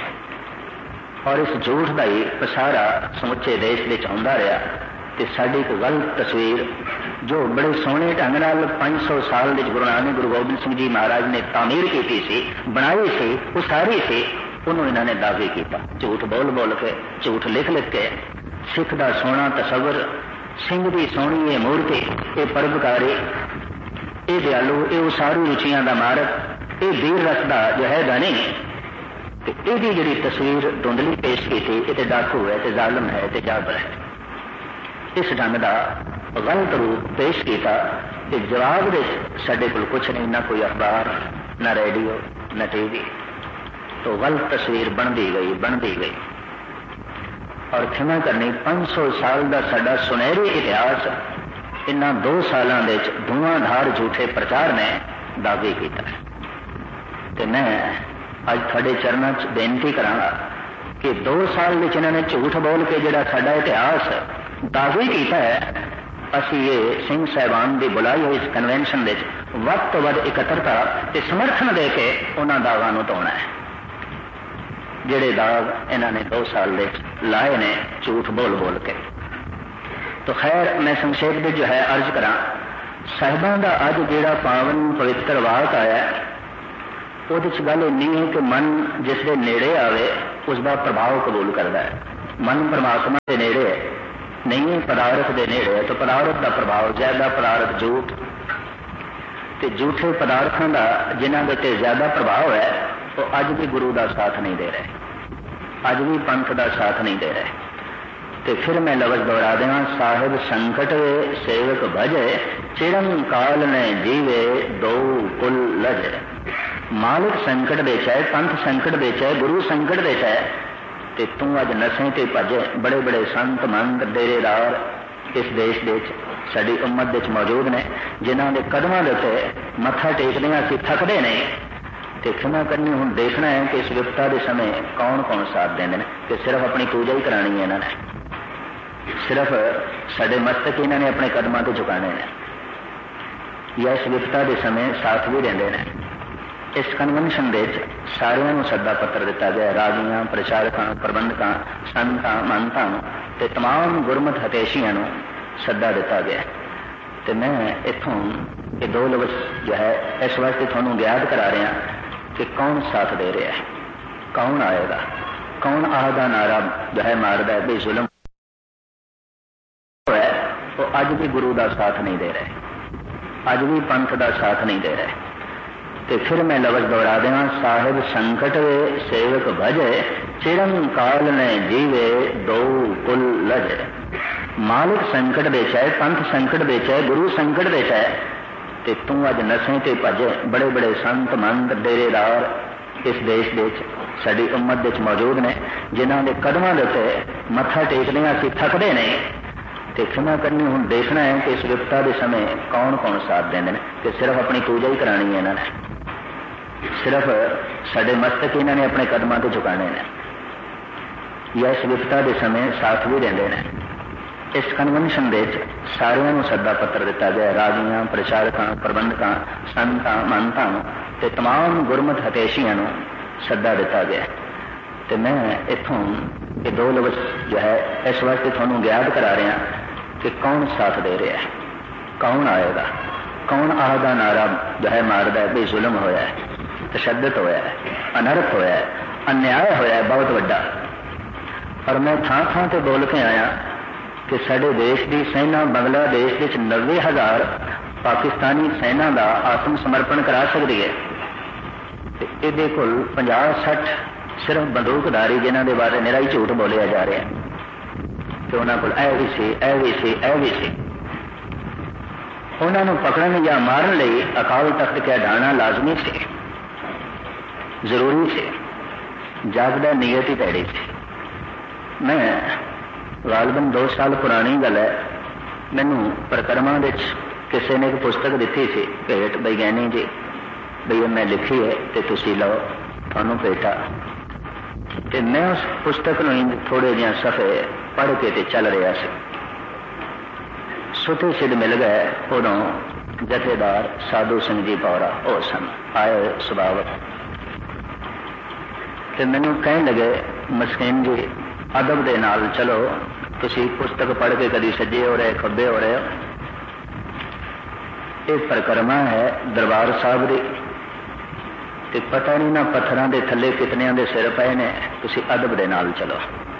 और इस झूठ का ही पसारा समुचे देश में आउंदा रहा। तो साडी एक गलत तस्वीर जो बड़े सोहने ढंग नाल पांच सौ साल के गुरु नानक गुरु गोबिंद सिंह जी महाराज ने तामीर की सी, बनाई सी, उसारी सी, उन्होंने इन्होंने दावे किया झूठ बोल बोल के, झूठ लिख लिख के। सिख का सोहना तस्वर, सिंह की सोहनी ये मूर्ति, ये परोपकारी, ये दयालु, ये उसारू रुचियां का मारक, ये वीर रस का जो है धनी, यही जी तस्वीर धुंधली पेश की थी, ये डाकू है, तो जालम है, तो जाबर है। इस ढंग का गलत रूप पेश किया। जवाब दे साडे कोल कुछ नहीं, ना कोई अखबार, ना रेडियो, ना टीवी। तो गलत तस्वीर बनती गई बनती गई। और क्षमा करनी, पांच सौ साल का साडा सुनहरी इतिहास इन्हां दो सालों के धुआंधार झूठे प्रचार ने दावे किया। तो मैं अज थोड़े चरणों च बेनती करांगा कि दो साल में इन्होंने झूठ बोल के जिहड़ा साडा इतिहास दावे किया है, असी ये सिंह साहिबान की बुलाई हुई इस कन्वेंशन में वध तो वध इकट्ठता ते समर्थन दे के उन्होंने दावां नूं धोना है, जिहड़े दाग इन्होंने दो साल दे लाए ने झूठ बोल बोल के। तो खैर मैं संक्षेप में जो है अर्ज करा, साहिबां दा अज जिहड़ा पावन पवित्र वाक आया ਉਹਦੇ 'ਚ ਗੱਲ ਇੰਨੀ ਹੈ ਕਿ ਮਨ ਜਿਸ ਦੇ ਨੇੜੇ ਆਵੇ ਉਸ ਦਾ ਪ੍ਰਭਾਵ ਕਬੂਲ ਕਰਦਾ ਹੈ। ਮਨ ਪਰਮਾਤਮਾ ਦੇ ਨੇੜੇ ਹੈ, ਨਹੀਂ ਪਦਾਰਥ ਦੇ ਨੇੜੇ ਹੈ, ਤਾਂ ਪਦਾਰਥ ਦਾ ਪ੍ਰਭਾਵ ਜ਼ਿਆਦਾ, ਪਦਾਰਥ ਝੂਠ ਤੇ ਝੂਠੇ ਪਦਾਰਥਾਂ ਦਾ ਜਿਨ੍ਹਾਂ ਦੇ ਉੱਤੇ ਜ਼ਿਆਦਾ ਪ੍ਰਭਾਵ ਹੈ ਉਹ ਅੱਜ ਵੀ ਗੁਰੂ ਦਾ ਸਾਥ ਨਹੀਂ ਦੇ ਰਹੇ, ਅੱਜ ਵੀ ਪੰਥ ਦਾ ਸਾਥ ਨਹੀਂ ਦੇ ਰਹੇ। ਤੇ ਫਿਰ ਮੈਂ ਲਫ਼ਜ਼ ਦੁਹਰਾ ਦੇਵਾਂ, ਸਾਹਿਬ ਸੰਕਟ ਵੇ ਸੇਵਕ ਭਜੇ, ਚਿਰੰ ਕਾਲ ਨੇ ਜੀਵੇ ਦੋ ਕੁਲ ਲਜੇ। ਮਾਲਿਕ ਸੰਕਟ ਵਿੱਚ ਹੈ, ਪੰਥ ਸੰਕਟ ਵਿੱਚ ਹੈ, ਗੁਰੂ ਸੰਕਟ ਵਿੱਚ ਹੈ, ਤੇ ਤੂੰ ਅੱਜ ਨਸ਼ੇ ਤੇ ਭਜੇ। ਬੜੇ ਬੜੇ ਸੰਤ ਮੰਤ ਡੇਰੇਦਾਰ ਇਸ ਦੇਸ਼ ਦੇ ਵਿੱਚ ਸਾਡੀ ਉਮਤ ਵਿੱਚ ਮੌਜੂਦ ਨੇ, ਜਿਨ੍ਹਾਂ ਦੇ ਕਦਮਾਂ ਦੇ ਉੱਤੇ ਮੱਥਾ ਟੇਕਦੇ ਅਸੀਂ ਥੱਕਦੇ ਨਹੀਂ। ਤੇ ਖਿਮਾ ਕਰਨੀ, ਹੁਣ ਦੇਖਣਾ ਹੈ ਕਿ ਇਸ ਵਿਪਤਾ ਦੇ ਸਮੇਂ ਕੌਣ ਕੌਣ ਸਾਥ ਦਿੰਦੇ ਨੇ, ਕਿ ਸਿਰਫ ਆਪਣੀ ਪੂਜਾ ਹੀ ਕਰਾਣੀ ਹੈ ਇਹਨਾਂ ਨੇ, ਸਿਰਫ ਸਾਡੇ ਮਸਤਕ ਇਹਨਾਂ ਨੇ ਆਪਣੇ ਕਦਮਾਂ ਤੇ ਝੁਕਾਣੇ ਨੇ, ਜਾਂ ਇਸ ਵਿਪਤਾ ਦੇ ਸਮੇਂ ਸਾਥ ਵੀ ਦਿੰਦੇ ਨੇ। ਇਸ ਕਨਵੈਨਸ਼ਨ ਦੇ ਵਿੱਚ ਸਾਰਿਆਂ ਨੂੰ ਸੱਦਾ ਪੱਤਰ ਦਿੱਤਾ ਗਿਆ, ਰਾਜੀਆਂ, ਪ੍ਰਚਾਰਕਾਂ, ਪ੍ਰਬੰਧਕਾਂ, ਸੰਤਾਂ, ਮੰਤਾਂ ਨੂੰ ਤੇ ਤਮਾਮ ਗੁਰਮਤ ਹਤੇਸ਼ੀਆਂ ਨੂੰ ਸੱਦਾ ਦਿੱਤਾ ਗਿਆ। ਤੇ ਮੈਂ ਇੱਥੋਂ ਇਹ ਦੋ ਲਫ਼ਜ਼ ਜੋ ਹੈ ਇਸ ਵਾਸਤੇ ਤੁਹਾਨੂੰ ਯਾਦ ਕਰਾ ਰਿਹਾ ਕਿ ਕੌਣ ਸਾਥ ਦੇ ਰਿਹਾ ਹੈ, ਕੌਣ ਆਏਗਾ, ਕੌਣ ਆਹ ਦਾ ਨਾਰਾ ਜੋ ਹੈ ਮਾਰਦਾ ਹੈ ਵੀ ਜ਼ੁਲਮ ਹੈ, ਉਹ ਅੱਜ ਵੀ ਗੁਰੂ ਦਾ ਸਾਥ ਨਹੀਂ ਦੇ ਰਹੇ, ਅੱਜ ਵੀ ਪੰਥ ਦਾ ਸਾਥ ਨਹੀਂ ਦੇ ਰਹੇ। ਤੇ ਫਿਰ ਮੈਂ ਲਫ਼ਜ਼ ਦੁਹਰਾ ਦੇਵਾਂ, ਸਾਹਿਬ ਸੰਕਟ ਵੇ ਸੇਵਕ ਭਜੇ, ਚਿਰੰ ਕਾਲ ਨੇ ਜੀਵੇ ਦੋ ਕੁਲ ਲਜੇ। ਮਾਲਿਕ ਸੰਕਟ ਵਿੱਚ ਹੈ, ਪੰਥ ਸੰਕਟ ਵਿੱਚ ਹੈ, ਗੁਰੂ ਸੰਕਟ ਵਿੱਚ ਹੈ, ਤੇ ਤੂੰ ਅੱਜ ਨਸ਼ੇ ਤੇ ਭਜੇ। ਬੜੇ ਬੜੇ ਸੰਤ ਮੰਤ ਡੇਰੇਦਾਰ ਇਸ ਦੇਸ਼ ਦੇ ਵਿੱਚ ਸਾਡੀ ਉਮਤ ਵਿੱਚ ਮੌਜੂਦ ਨੇ, ਜਿਨ੍ਹਾਂ ਦੇ ਕਦਮਾਂ ਦੇ ਉੱਤੇ ਮੱਥਾ ਟੇਕਦੇ ਅਸੀਂ ਥੱਕਦੇ ਨਹੀਂ। ਤੇ ਖਿਮਾ ਕਰਨੀ, ਹੁਣ ਦੇਖਣਾ ਹੈ ਕਿ ਇਸ ਵਿਪਤਾ ਦੇ ਸਮੇਂ ਕੌਣ ਕੌਣ ਸਾਥ ਦਿੰਦੇ ਨੇ, ਕਿ ਸਿਰਫ ਆਪਣੀ ਪੂਜਾ ਹੀ ਕਰਾਣੀ ਹੈ ਇਹਨਾਂ ਨੇ, ਸਿਰਫ ਸਾਡੇ ਮਸਤਕ ਇਹਨਾਂ ਨੇ ਆਪਣੇ ਕਦਮਾਂ ਤੇ ਝੁਕਾਣੇ ਨੇ, ਜਾਂ ਇਸ ਵਿਪਤਾ ਦੇ ਸਮੇਂ ਸਾਥ ਵੀ ਦਿੰਦੇ ਨੇ। ਇਸ ਕਨਵੈਨਸ਼ਨ ਦੇ ਵਿੱਚ ਸਾਰਿਆਂ ਨੂੰ ਸੱਦਾ ਪੱਤਰ ਦਿੱਤਾ ਗਿਆ, ਰਾਜੀਆਂ, ਪ੍ਰਚਾਰਕਾਂ, ਪ੍ਰਬੰਧਕਾਂ, ਸੰਤਾਂ, ਮੰਤਾਂ ਨੂੰ ਤੇ ਤਮਾਮ ਗੁਰਮਤ ਹਤੇਸ਼ੀਆਂ ਨੂੰ ਸੱਦਾ ਦਿੱਤਾ ਗਿਆ। ਤੇ ਮੈਂ ਇੱਥੋਂ ਇਹ ਦੋ ਲਫ਼ਜ਼ ਜੋ ਹੈ ਇਸ ਵਾਸਤੇ ਤੁਹਾਨੂੰ ਯਾਦ ਕਰਾ ਰਿਹਾ ਕਿ ਕੌਣ ਸਾਥ ਦੇ ਰਿਹਾ ਹੈ, ਕੌਣ ਆਏਗਾ, ਕੌਣ ਆਹ ਦਾ ਨਾਰਾ ਜੋ ਹੈ ਮਾਰਦਾ ਹੈ ਵੀ ਜ਼ੁਲਮ ਹੋਇਆ ਹੈ, ਤਸ਼ੱਦਦ ਹੋਇਆ ਹੈ, ਅਨਰਥ ਹੋਇਆ ਹੈ, ਅਨਿਆਏ ਹੋਇਆ ਹੈ ਬਹੁਤ ਵੱਡਾ। ਔਰ ਮੈਂ ਥਾਂ ਥਾਂ ਤੇ ਬੋਲ ਕੇ ਆਇਆ ਕਿ ਸਾਡੇ ਦੇਸ਼ ਦੀ ਸੈਨਾ ਬੰਗਲਾਦੇਸ਼ ਵਿੱਚ ਨੱਬੇ ਹਜ਼ਾਰ ਪਾਕਿਸਤਾਨੀ ਸੈਨਾ ਦਾ ਆਤਮ ਸਮਰਪਣ ਕਰਾ ਸਕਦੀ ਹੈ, ਤੇ ਇਹਦੇ ਕੋਲ ਪੰਜਾਹ ਸੱਠ ਸਿਰਫ ਬੰਦੂਕਧਾਰੀ, ਜਿਨ੍ਹਾਂ ਦੇ ਬਾਰੇ ਨਿਰਾ ਹੀ ਝੂਠ ਬੋਲਿਆ ਜਾ ਰਿਹਾ ਕਿ ਉਹਨਾਂ ਕੋਲ ਇਹ ਵੀ ਸੀ, ਇਹ ਵੀ ਸੀ, ਇਹ ਵੀ ਸੀ। ਉਹਨਾਂ ਨੂੰ ਪਕੜਨ ਜਾਂ ਮਾਰਨ ਲਈ ਅਕਾਲ ਤਖਤ ਕੇ ਢਾਣਾ ਲਾਜ਼ਮੀ ਸੀ, ਜ਼ਰੂਰੀ ਸੀ, ਜਾਗਦਾ ਨੀਅਤ ਹੀ ਪੈੜੀ ਸੀ। ਮੈਂ ਗਾਲਬਨ ਦੋ ਸਾਲ ਪੁਰਾਣੀ ਗੱਲ ਹੈ, ਮੈਨੂੰ ਪ੍ਰਕਰਮਾਂ ਵਿੱਚ ਕਿਸੇ ਨੇ ਇੱਕ ਪੁਸਤਕ ਦਿੱਤੀ ਸੀ ਭੇਟ, ਵਿਗਿਆਨੀ ਜੀ ਬਈ ਮੈਂ ਲਿਖੀ ਹੈ ਤੇ ਤੁਸੀਂ ਲਓ, ਤੁਹਾਨੂੰ ਭੇਟਾ। ਤੇ ਮੈਂ ਉਸ ਪੁਸਤਕ ਨੂੰ ਥੋੜੇ ਜਿਹੇ ਸਫ਼ੇ ਪੜ੍ਹ ਕੇ ਤੇ ਚੱਲ ਰਿਹਾ ਸੀ। ਸੁਤੇ ਸਿੱਧ ਮਿਲ ਗਏ ਉਦੋਂ ਜਥੇਦਾਰ ਸਾਧੂ ਸਿੰਘ ਜੀ ਪੌਰਾ, ਉਹ ਸਨ ਆਏ ਸੁਭਾਵਕ, ਤੇ ਮੈਨੂੰ ਕਹਿਣ ਲੱਗੇ, ਮਸਕੀਨ ਜੀ ਅਦਬ ਦੇ ਨਾਲ ਚਲੋ, ਤੁਸੀਂ ਪੁਸਤਕ ਪੜ੍ਹ ਕੇ ਕਦੀ ਸੱਜੇ ਹੋ ਰਹੇ, ਖੱਬੇ ਹੋ ਰਹੇ ਹੋ, ਇਹ ਪਰਿਕਰਮਾ ਹੈ ਦਰਬਾਰ ਸਾਹਿਬ ਦੀ, ਤੇ ਪਤਾ ਨਹੀਂ ਨਾ ਪੱਥਰਾਂ ਦੇ ਥੱਲੇ ਕਿਤਨਿਆਂ ਦੇ ਸਿਰ ਪਏ ਨੇ, ਤੁਸੀਂ ਅਦਬ ਦੇ ਨਾਲ ਚਲੋ।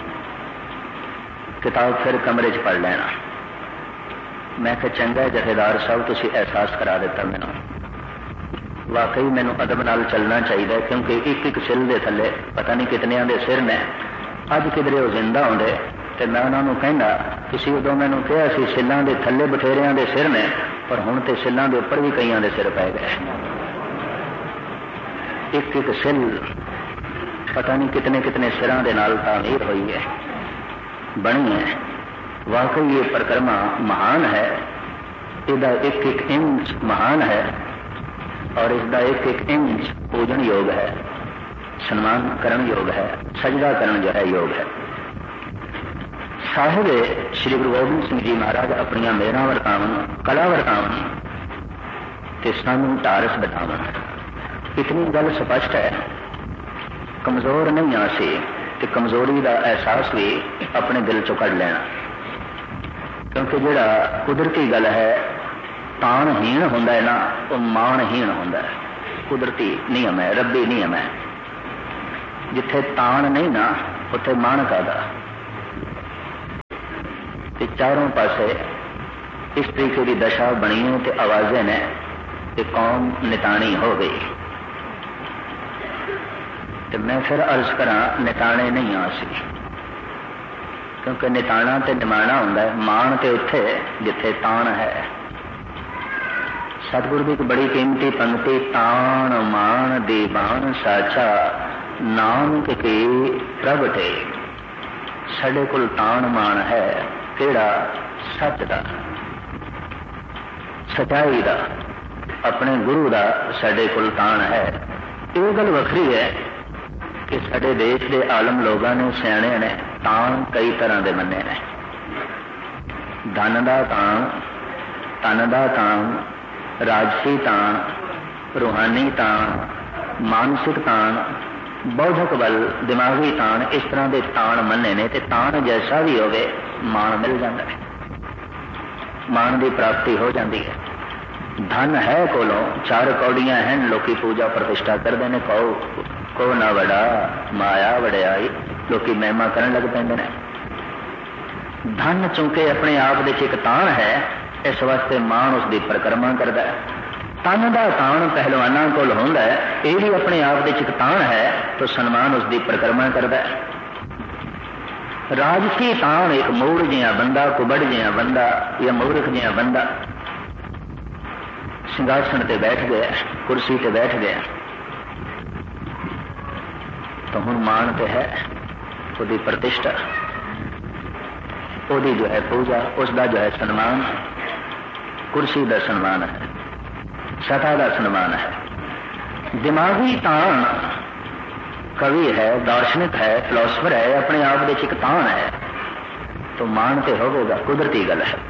ਕਿਤਾਬ ਫਿਰ ਕਮਰੇ 'ਚ ਪੜ੍ਹ ਲੈਣਾ। ਮੈਂ ਕਿਹਾ ਚੰਗਾ ਜਥੇਦਾਰ ਸਾਹਿਬ, ਤੁਸੀਂ ਅਹਿਸਾਸ ਕਰਾ ਦਿੱਤਾ ਮੈਨੂੰ, ਵਾਕਈ ਮੈਨੂੰ ਅਦਬ ਨਾਲ ਚੱਲਣਾ ਚਾਹੀਦਾ, ਕਿਉਂਕਿ ਇੱਕ ਇੱਕ ਸਿਲ ਦੇ ਥੱਲੇ ਪਤਾ ਨਹੀਂ ਕਿਤਨਿਆਂ ਦੇ ਸਿਰ ਨੇ। ਅੱਜ ਕਿਧਰੇ ਉਹ ਜ਼ਿੰਦਾ ਹੁੰਦੇ ਤੇ ਮੈਂ ਉਹਨਾਂ ਨੂੰ ਕਹਿੰਦਾ, ਤੁਸੀਂ ਉਦੋਂ ਮੈਨੂੰ ਕਿਹਾ ਸੀ ਸਿੱਲਾਂ ਦੇ ਥੱਲੇ ਬਥੇਰਿਆਂ ਦੇ ਸਿਰ ਨੇ, ਪਰ ਹੁਣ ਤੇ ਸਿੱਲਾਂ ਦੇ ਉੱਪਰ ਵੀ ਕਈਆਂ ਦੇ ਸਿਰ ਪੈ ਗਏ। ਇੱਕ ਇੱਕ ਸਿਲ ਪਤਾ ਨਹੀਂ ਕਿਤਨੇ ਕਿਤਨੇ ਸਿਰਾਂ ਦੇ ਨਾਲ ਤਾਮੀਰ ਹੋਈ ਹੈ, ਬਣੀ ਹੈ। ਵਾਕਈ ਇਹ ਪਰਿਕਰਮਾ ਮਹਾਨ ਹੈ, ਇਹਦਾ ਇੱਕ ਇੱਕ ਇੰਚ ਮਹਾਨ ਹੈ, ਔਰ ਇਸਦਾ ਇੱਕ ਇੱਕ ਇੰਚ ਪੂਜਣ ਯੋਗ ਹੈ, ਸਨਮਾਨ ਕਰਨ ਯੋਗ ਹੈ, ਸਜਦਾ ਕਰਨ ਜੋ ਹੈ ਯੋਗ ਹੈ। ਸਾਹਿਬ ਸ਼੍ਰੀ ਗੁਰੂ ਗੋਬਿੰਦ ਸਿੰਘ ਜੀ ਮਹਾਰਾਜ ਆਪਣੀਆਂ ਮਿਹਰਾਂ ਵਰਤਾਵਨ, ਕਲਾ ਵਰਤਾਵਨ ਤੇ ਸਾਨੂੰ ਢਾਰਸ ਬਤਾਵਨ। ਇਤਨੀ ਗੱਲ ਸਪਸ਼ਟ ਹੈ, ਕਮਜ਼ੋਰ ਨਹੀਂ ਆ ਸੀ ਤੇ ਕਮਜ਼ੋਰੀ ਦਾ ਅਹਿਸਾਸ ਵੀ ਆਪਣੇ ਦਿਲ ਚੋਂ ਕੱਢ ਲੈਣਾ, ਕਿਉਂਕਿ ਜਿਹੜਾ ਕੁਦਰਤੀ ਗੱਲ ਹੈ ਤਾਣਹੀਣ ਹੁੰਦਾ ਹੈ ਨਾ, ਉਹ ਮਾਣਹੀਣ ਹੁੰਦਾ ਹੈ। कुदरती नियम है, रब्बी नियम है। जिथे तान नहीं ना उत्थे मान कादा। ते चारों पासे इस तरीके की दशा बनी है ते आवाजें ने कि कौम निताणी हो गई। तो मैं फिर अर्ज करा निताणे नहीं आ सी, क्योंकि निताणा ते निमाणा हुंदा है, मान ते उत्थे जिथे तान है। सतगुरु की एक बड़ी कीमती पंक्ति, तान मान दीवान साचा नानक के प्रगटे। साडे कोल तान मान है केड़ा? सच दा, सच्चाई दा, अपने गुरु दा साडे कोल तान है। ये गल वखरी है कि साडे देश के आलम लोगों ने, सियाणे ने तान कई तरह के मन्ने ने। धन दा तान, तन दा तान, राजसी तान, रूहानी तान, मानसिक तान, बौद्धक बल, दिमागी तान, इस तरह के तान मन्ने ने। ते तान जैसा भी होवे मान मिल जाता है, मान की प्राप्ति हो जाती है। धन है कोलों, चार कौड़ियां हैं, लोकी पूजा प्रतिष्ठा करते हैं, कहो को ना वड़ा माया वड़ियाई, लोकी महिमा करन लग पैंदे ने। धन चूंकि अपने आप दे एक तान है, इस वास्ते मान उसकी परिक्रमा करता है। तन का तान पहलवाना कोल होंदा है, ये भी अपने आप दे एक तान है, तो सन्मान उसकी परिक्रमा करता है। राजसी तान एक मूड़ जिहा बंदा, कुबड़ जिहा बंदा या मूर्ख जिहा बंदा सिंहासन ते बैठ गया, कुर्सी ते बैठ गया, तो हुण मान ते है, उसकी प्रतिष्ठा, उसकी जो है पूजा, उसका जो है सन्मान, कुर्सी का सन्मान है, सता का सन्मान है। दिमागी तान कवि है, दार्शनिक है, फिलोसफर है, अपने आप में एक तान है, तो मान ते होगा, कुदरती गल है।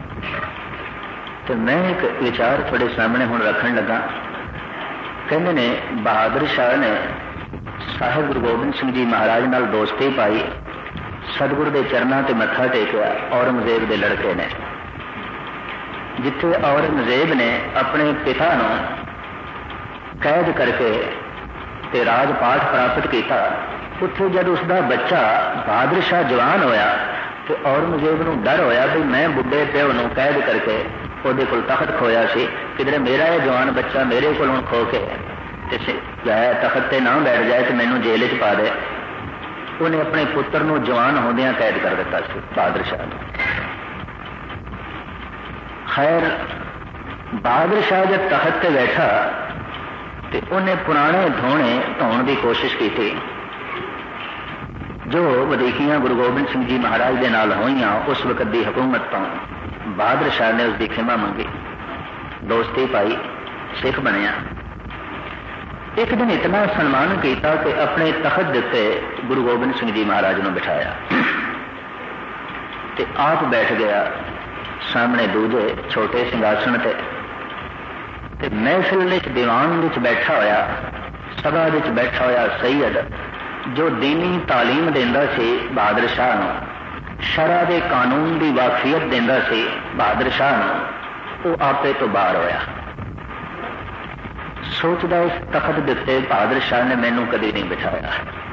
तो मैं एक विचार थोड़े सामने हुण रखन लगा। कहते ने बहादुर शाह ने साहिब गुरु गोबिंद सिंह जी महाराज नाल दोस्ती पाई, सतगुरु के चरणों ते मत्था टेकिया औरंगजेब के लड़के ने। जिथे औरंगजेब ने अपने पिता नूं कैद करके ते राजपाठ प्राप्त किया, उत्थे जब उसका बच्चा बहादुर शाह जवान होया तो औरंगजेब नूं डर होया भी मैं बुढ़े प्यो नूं कैद करके ਉਹਦੇ ਕੋਲ तखत खोया सी, किधरे मेरा यह जवान बच्चा मेरे को खो के तखत से ना बैठ जाए तो मैनू जेल च पा दे। उन्हें अपने पुत्र नूं जवान होंदियां कैद कर दिता सी बहादुर शाह ने। खैर बहादुर शाह जब तखत से बैठा तो उन्हें पुराने धोने धोने की कोशिश की थी जो वधीकियां गुरु गोबिंद सिंह जी महाराज के नाल होईयां उस वक्त की हुकूमत तो। बहादुर शाह ने उसकी खिमा मंगी, दोस्ती पाई, सिख बनया। एक दिन इतना सन्मान किया कि अपने तखत दिते गुरु गोबिंद सिंह जी महाराज ने बिठाया ते आप बैठ गया सामने दूजे छोटे सिंहासन ते, ते महफिल विच दीवान विच बैठा होया, सभा विच बैठा होया सैयद जो दीनी तालीम देंदा सी बहादुर शाह नूं, शरा के कानून की वाकफियत देंदा सी बहादुर शाह नूं, वो आपे तो बाहर होया। सोचदा इस तखत दिते बहादुर शाह ने मैनू कभी नहीं बिठाया,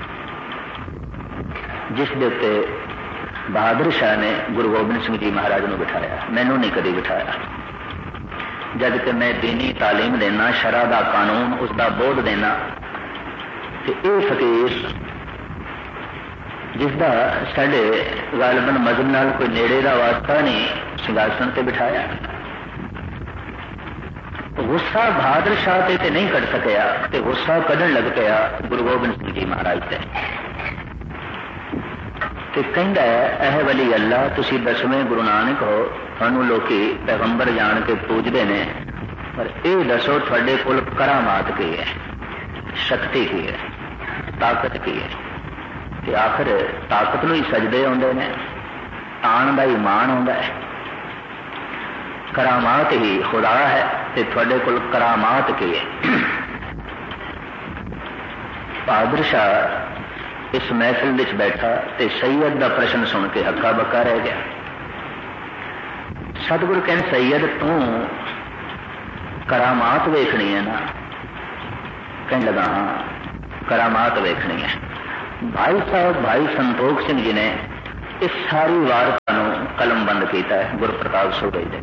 जिस दे उत्ते बहादुर शाह ने गुरु गोबिंद सिंह जी महाराज नूं बिठाया, मैनू नहीं कभी बिठाया। जब कि मैं दीनी तालीम देना, शरा का कानून उसका बोध देना, तो यह फकीर जिसका साढ़े गालबन मजहब नाल कोई नेड़े का वास्ता नहीं, सिंहासन से बिठाया। गुस्सा बहादुर शाह ते ते नहीं कट सकिया, तो गुस्सा कढ़न लग पाया गुरु गोबिंद सिंह जी महाराज से। ते कहंदा है एह वली अल्लाह तुसी दसवें गुरु नानक हो, तुहानू लोकी पैगंबर जान के पूजते ने, पर यह दसो तुहाडे कोल करामात की है, शक्ति की है, ताकत की है। ते आखिर ताकत नूं ही सजदे आउंदे ने, तान दा ही मान आउंदा है, करामात ही खुदा है, ते तुहाडे कोल करामात की है। बहादुर शाह इस महफिल विच बैठा ते सैयद दा प्रश्न सुन के हक्का बक्का रह गया। सतगुरु कहन सैयद तू करामात वेखनी है ना, कहने लगा हाँ करामात वेखनी है। भाई साहब भाई संतोख सिंह जी ने इस सारी वार्ता ਨੂੰ कलमबंद किया है गुरु प्रताप सूबे जी।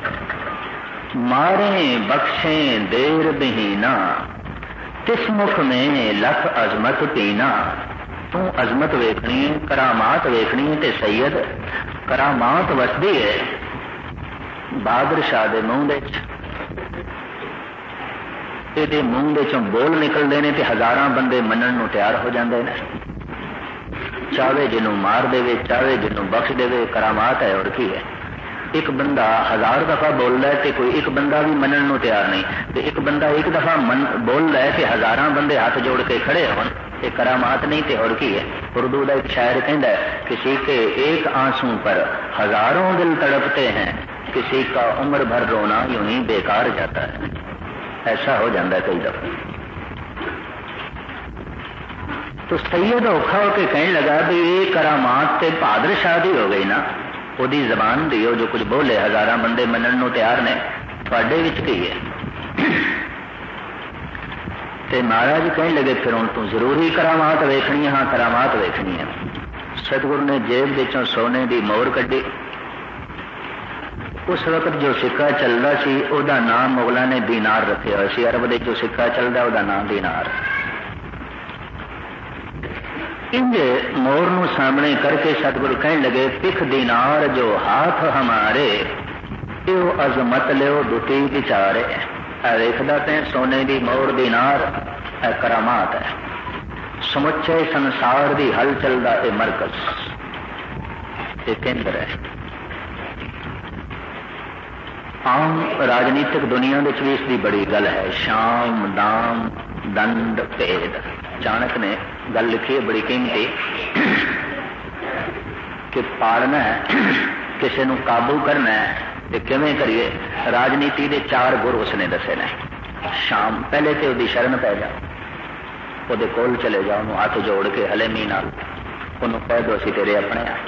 मारे बख्शे देर बहीना तिस मुख में लख अजमत पीना। तू अजमत वेखनी है, करामात वेखनी है, ते सैयद करामात वसदी है बहादुर शाह दे मूंह दे ਇਹਦੇ ਮੂੰਹ ਦੇ ਚੋਂ ਬੋਲ ਨਿਕਲਦੇ ਨੇ ਤੇ ਹਜ਼ਾਰਾਂ ਬੰਦੇ ਮੰਨਣ ਨੂੰ ਤਿਆਰ ਹੋ ਜਾਂਦੇ ਨੇ। ਚਾਹੇ ਜਿਹਨੂੰ ਮਾਰ ਦੇਵੇ, ਚਾਹੇ ਜਿਹਨੂੰ ਬਖਸ਼ ਦੇਵੇ, ਕਰਾਮਾਤ ਹੈ। ਹੋਰ ਕੀ ਹੈ? ਇੱਕ ਬੰਦਾ ਹਜ਼ਾਰ ਦਫਾ ਬੋਲਦਾ ਹੈ ਤੇ ਕੋਈ ਇੱਕ ਬੰਦਾ ਵੀ ਮੰਨਣ ਨੂੰ ਤਿਆਰ ਨਹੀਂ, ਤੇ ਇੱਕ ਬੰਦਾ ਇੱਕ ਦਫਾ ਬੋਲਦਾ ਹੈ ਤੇ ਹਜ਼ਾਰਾਂ ਬੰਦੇ ਹੱਥ ਜੋੜ ਕੇ ਖੜੇ ਹੋਣ, ਇਹ करामात नहीं ਤੇ ਹੋਰ ਕੀ है? उर्दू का एक शायर कहता है किसी के एक आंसू पर हजारों दिल तड़पते हैं, किसी का उम्र भर रोना यूं ही बेकार जाता है। ऐसा हो जाता है कई दफा। तो सैयद औखा होके कहने लगा भी ये करामात ते बहादुर शाह दी हो गई ना, ओदी जबान दी हो जो कुछ बोले हजारां बंदे मनण नूं तैयार ने, तुहाडे विच की है? ते महाराज कहने लगे फिर हुण तू जरूरी करामात वेखनी है। हाँ करामात वेखनी है। सतगुरु ने जेब विचों सोने की मोहर कड्डी। उस वक्त जो सिक्का चलता सी उहदा नाम मुगलों ने दीनार रखे हुए सी। अरब दे जो सिक्का चलता उहदा नाम दीनार। इंज मोहर नूं सामने करके सतगुरु कहने लगे पिख दीनार जो हाथ हमारे, यो अजमत लियो दुटी विचारे। वेखदा ते सोने की मोहर दीनार करामात है। समुचे संसार की हलचल का यह मरकज, ये केंद्र है। आम राजनीतिक दुनिया में भी इसकी बड़ी गल है। शाम दाम दंड भेद। चाणक ने गल लिखी है बड़ी कीमती कि पालना है, किसी को काबू करना है तो किवें करिए। राजनीति के चार गुर उसने दसे ने। शाम पहले तो उसकी शरण पै जाओ, वो कोल चले जाओ, उन्होंने हाथ जोड़ के हलेमी नाल उन्होंने कह दो असीं तेरे अपने आ,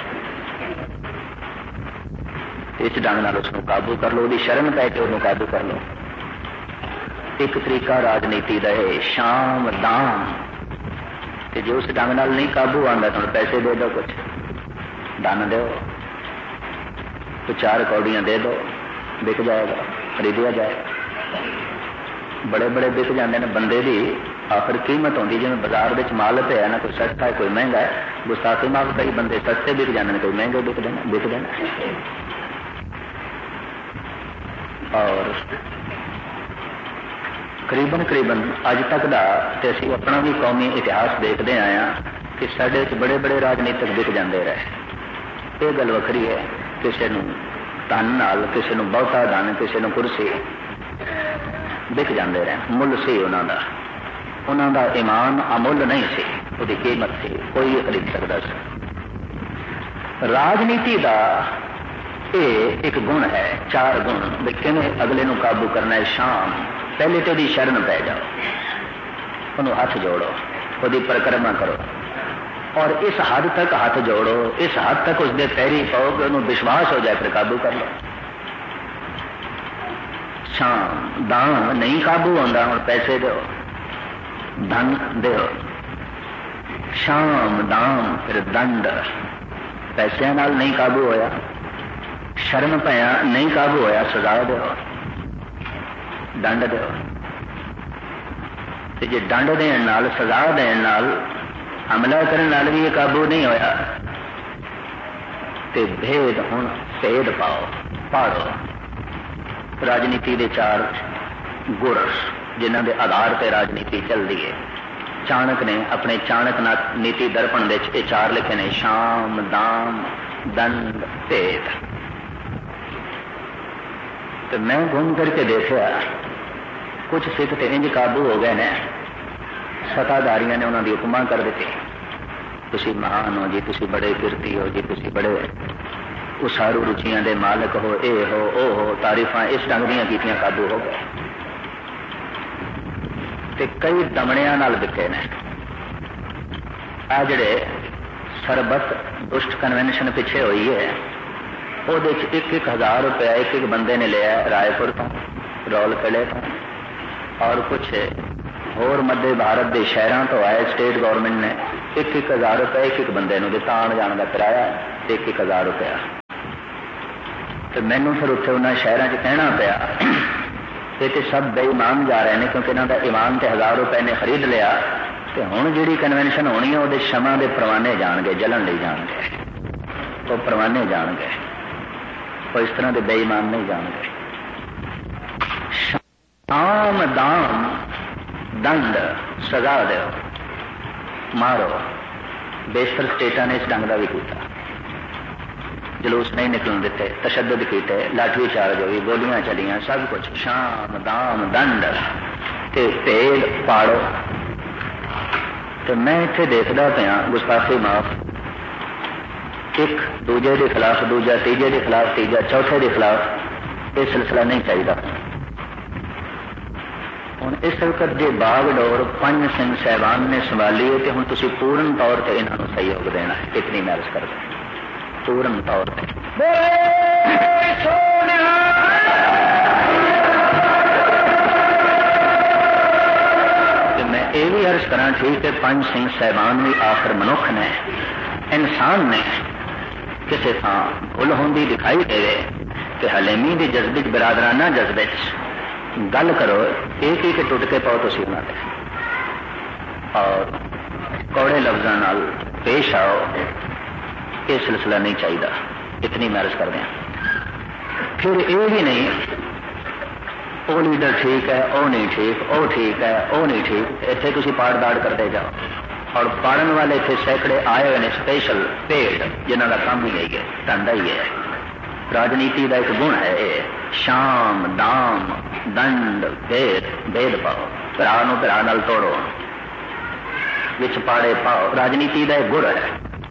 इस ढंग नाल उसको काबू कर लो, उसकी शरण पै के उन्होंने काबू कर लो। एक तरीका राजनीति का है शाम दाम। कि जो उस ढंग नाल नहीं काबू आंदा तो पैसे दे दो, कुछ धन दो, तो चार कौड़ियां दे दो, बिक जाएगा, खरीदिया जाएगा। बड़े बड़े बिक जाते हैं बंदे की आखिर कीमत होती। जिवें बाजार में माल पे है ना, कोई सस्ता है कोई महंगा है। गुस्ताखी माफ कई बंदे सस्ते बिक जाते हैं, कोई महंगे बिकते हैं बिकते हैं। और करीबन करीबन अज तक का तो असीं अपना भी कौमी इतिहास देखते आए हैं कि साडे च बड़े बड़े राजनीतिक बिक जाते रहे। ये गल वखरी है, किसी को धन नाल, किसी को बहुता धन, किसी को कुर्सी बिक जाते रहे। मुल सी उन्हों का, उन्हों का ईमान अमुल नहीं सी, उसकी कीमत सी, कोई खरीद सकता सी। राजनीति का ये एक गुण है, चार गुण भी किवें अगले नूं काबू करना है। शाम पहले तो दी शरण पै जाओ, उन्होंने हाथ जोड़ो, उसकी परिक्रमा करो, और इस हद तक हाथ जोड़ो, इस हद तक उसके पैरी पाओ कि उन्होंने विश्वास हो जाए, फिर काबू कर लो। शाम दाम नहीं काबू होता, हम पैसे दो, धन दो। शाम दाम फिर दंड, पैसों नाल नहीं काबू होया, शरण पाया नहीं काबू होया, सजा दो, दंड दो। जे दंड देण नाल, सजा देण नाल, हमला करने नाल भी ये काबू नहीं होया, ते भेद हुण भेद पाओ, पाड़ो। राजनीति के चार गुर जिन्हां दे आधार पर राजनीति चलती है। चाणक ने अपने चाणक नीति दर्पण दे ये चार लिखे ने, शाम दाम दंड भेद। तो मैं घूम करके देखा कुछ सिख तो इंज काबू हो गए ने, सत्ताधारियों ने उन्होंने हुक्म कर दी, तुसी महान हो जी, तुसी बड़े कीर्ति हो जी, तुसी बड़े उसारू रुचियां दे मालक हो, ए हो ओ हो, तारीफां इस ढंग दीयां कीतियां काबू हो गए। ते कई दमड़ियां नाल बिके ने। आ जिहड़े सरबत दुष्ट कन्वेंशन पिछे हुई है, ਉਹਦੇ ਚ एक एक हजार रुपया एक एक बंदे ने लिया रायपुर तो, रौल किले तो, और कुछ होर मध्य भारत के शहरों तो आए। स्टेट गौरमेंट ने एक एक हज़ार रुपये एक एक बंदे नूं दिता, आने जाने का किराया एक एक हज़ार रुपया। तो मैनू फिर उत्थे उन्होंने शहरों च कहना पिया ये तो सब बेईमान जा रहे हैं, क्योंकि इन्हों का ईमान तो हज़ार रुपए ने खरीद लिया। तो हुण जिहड़ी कन्वेंशन होनी है वो शमा के परवाने जाणगे, जलन नहीं जाणगे, वो परवाने जाणगे, वो इस तरह के बेईमान नहीं जाणगे। शाम दाम दंड सजा दो, मारो। बेशतर स्टेटा ने इस ढंग का भी किया, जलूस नहीं निकलन दिते, तशद्दुद किए, लाठी चार्ज हुई, गोलियां चलियां, सब कुछ। शाम दाम दंड ते भेद पाड़ो। तो मैं इत्थे देखदा पिया गुस्ताखी माफ, एक दूजे के खिलाफ दूजा, तीजे के खिलाफ तीजा, चौथे के खिलाफ यह सिलसिला नहीं चाहिए। हुण इस वक्त जो बागडोर पंज सिंह साहबान ने संभाली है, तो हुण तुसीं पूर्ण तौर पर इन्हों सहयोग देना है। इतनी मैं अर्ज करदा पूर्ण तौर पर। मैं ये भी अर्ज करा, ठीक है पंज सिंह साहबान भी आखिर मनुख ने, इंसान ने, किसी थां भुल होंदी दिखाई देवे कि हलेमी के जज्बे बिरादराना जज्बे गल करो, एक एक टुट के पाओ तुसीं उन्हां दे और कौड़े लफ्ज़ां नाल पेश आओ। ये सिलसिला नहीं चाहिए। इतनी मैं अर्ज कर दें। फिर ये भी नहीं वो लीडर ठीक है, वो नहीं ठीक, वो ठीक है, वो नहीं ठीक, इतने तुसीं पाड़ दाड़ करते जाओ। और पाड़न वाले इतने सैकड़े आए हुए हैं स्पेशल पेड़, जिन्हों का काम ही यही है, धंधा ही है। राजनीति का एक गुण है ये, शाम दाम दंड भेद भेद पाओ, भरा नूं भरा नाल तोड़ो, विच पाड़े पाओ। राजनीति का एक गुण है।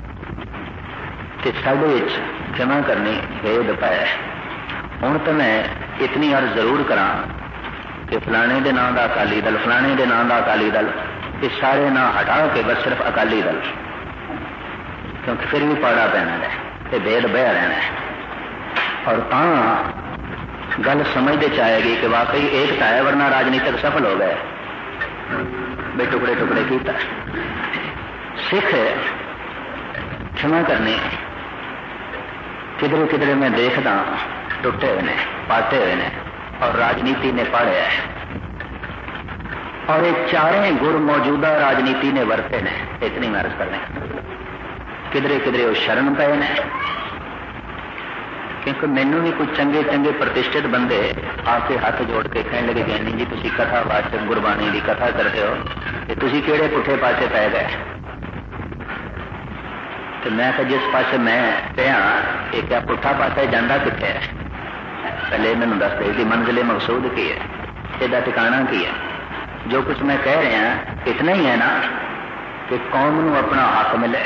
साडे क्षमा करनी भेद पै। हुण तो मैं इतनी अर्ज जरूर करा कि फलाने के नाम का अकाली दल, फलाने के नाम का अकाली दल, ये सारे ना हटा के बस सिर्फ अकाली दल, क्योंकि फिर भी पाड़ा पैना है, ये भेद बह रहना है। और तां गल समझते चाहेगी कि वाकई एकता है, वरना राजनीतिक सफल हो गए, बे टुकड़े टुकड़े किया। सिख क्षमा करनी किधरे किधरे मैं देखदा टुटे हुए ने, पाटे हुए ने, और राजनीति ने पाड़िया है। और ये चारें गुर मौजूदा राजनीति ने वरते ने। इतनी मैं अर्ज करने किधरे किधरे वो शरण पे ने, क्योंकि मैनू भी कुछ चंगे चंगे प्रतिष्ठित बंदे आके हाथ जोड़ के कहने लगे कि नहीं जी तुसी कथा वाचक गुरबाणी की कथा करते हो, कि तुसी केड़े पुठे पासे पै गए। तो मैं कहा जिस पासे मैं पिया ये क्या पुठा पासा जाता कितने है, पहले मैनू दस दे कि मंजिले मकसूद की है, इसका ठिकाना की है। जो कुछ मैं कह रहा इतना ही है ना कि कौम नू अपना हक मिले,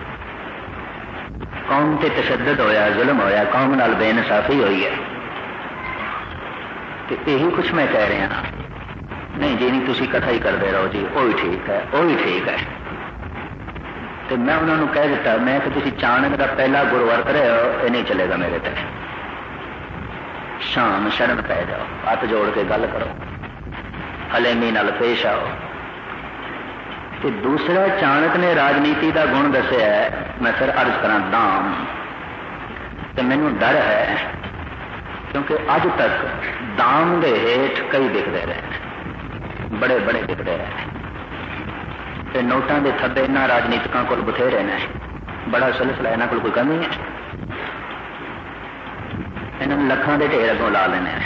कौम ते तशद्दुद होया, जुल्म होया, कौम नाल बेइंसाफी हुई है, तो यही कुछ मैं कह रहा। नहीं जी नहीं तुसी कथा ही करते रहो जी, वो ही ठीक है, वो ही ठीक है। तो मैं उन्होंने कह दिता, मैं कि तुसी चाणक का पहला गुरु वरत रहे हो, ये नहीं चलेगा मेरे ते। शाम शरण पै जाओ, हाथ जोड़ के गल करो, हलेमी नाल पेश आओ। तो दूसरा चाणक ने राजनीति का गुण दसिया है, मैं फिर अर्ज करा दाम। तो मैनू डर है क्योंकि अज तक दाम के हेठ कई दिखते रहे, बड़े बड़े दिखते रहे। तो नोटां के थब्बे इन्हां राजनीतिकों को बथेरे ने, बड़ा सिलसिला इन्हां कोल कोई कमी है। इन्होंने लखां के ढेर अगों ला लेने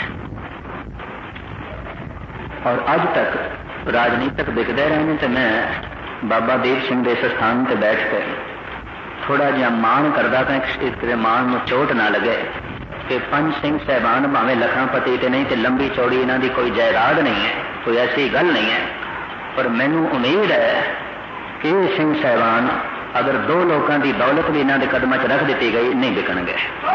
और अज तक राजनीतिक दिखते रहे हैं। तो मैं बाबा दीप सिंह के इस स्थान पर बैठ के थोड़ा जिहा मान करता था, इस मान में चोट ना लगे कि पंज सिंह साहबान भावें लखापति तो नहीं, तो लंबी चौड़ी इन्हों की कोई जायदाद नहीं है, कोई ऐसी गल नहीं है। पर मैनू उम्मीद है कि सिंह साहबान अगर दो लोगों की दौलत भी इन्हों के कदम च रख दी गई नहीं बिकणगे।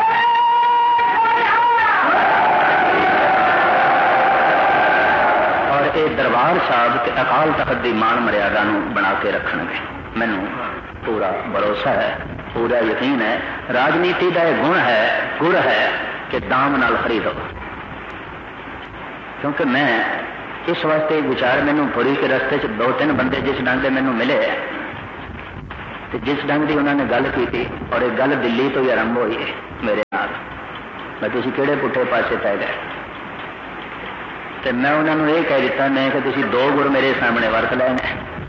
और ये दरबार साहब के अकाल तख्त की मान मर्यादा बना के रखणगे। मैनू पूरा भरोसा है, पूरा यकीन है। राजनीति का यह गुण है, गुण है कि दाम नाल खरीदो। क्योंकि मैं इस वास्ते विचार मैनू पूरी के रस्ते च दो तीन बंदे जिस ढंग के मैनू मिले तो जिस ढंग की उन्होंने गल की थी और एक गल दिल्ली तो ही आरंभ हुई है मेरे नाल, मैं तुसीं किहड़े पुट्ठे पासे पै गए। तो मैं उन्होंने ये कह दिता मैं कि तुसीं दो गुर मेरे सामने वरत लेने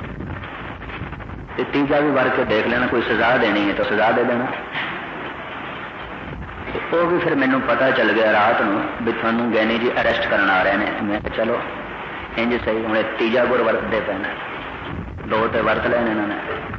ते तीजा भी वरत के देख लेना, कोई सजा देनी है तो सजा दे देना। वो भी फिर मैनू पता चल गया रात नूं भी तुहानूं गैनी जी अरेस्ट करन आ रहे हैं। मैं चलो इंज सही, हुणे तीजा गुर वरतदे पैना, दो तो वरत लेने इन्होंने।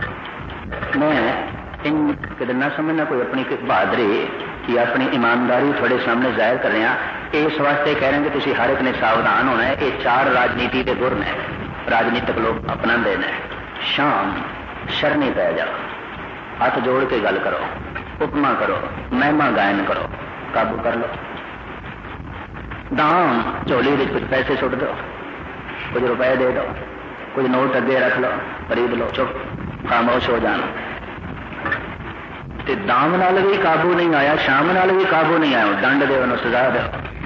मैं इन किते ना समझना कोई अपनी बहादरी या अपनी ईमानदारी थोड़े सामने जाहिर कर रहे हैं। इस वास्ते कह रहे हैं कि तुसीं हर एक ने सावधान होना है। ये चार राजनीति के गुर ने, राजनीतिक लोग अपनाते हैं। शाम शरणी पै जाओ, हाथ जोड़ के गल करो, उपमा करो, महिमा गायन करो, काबू कर लो। दाम झोली में कुछ पैसे सुट दो, कुछ रुपए दे दो, कुछ नोट अगे रख लो, खरीद लो, चुप खामोश हो जाना। ते दाम नाल भी काबू नहीं आया, शाम नाल भी काबू नहीं आया, दंड दे, उन्हें सजा दो।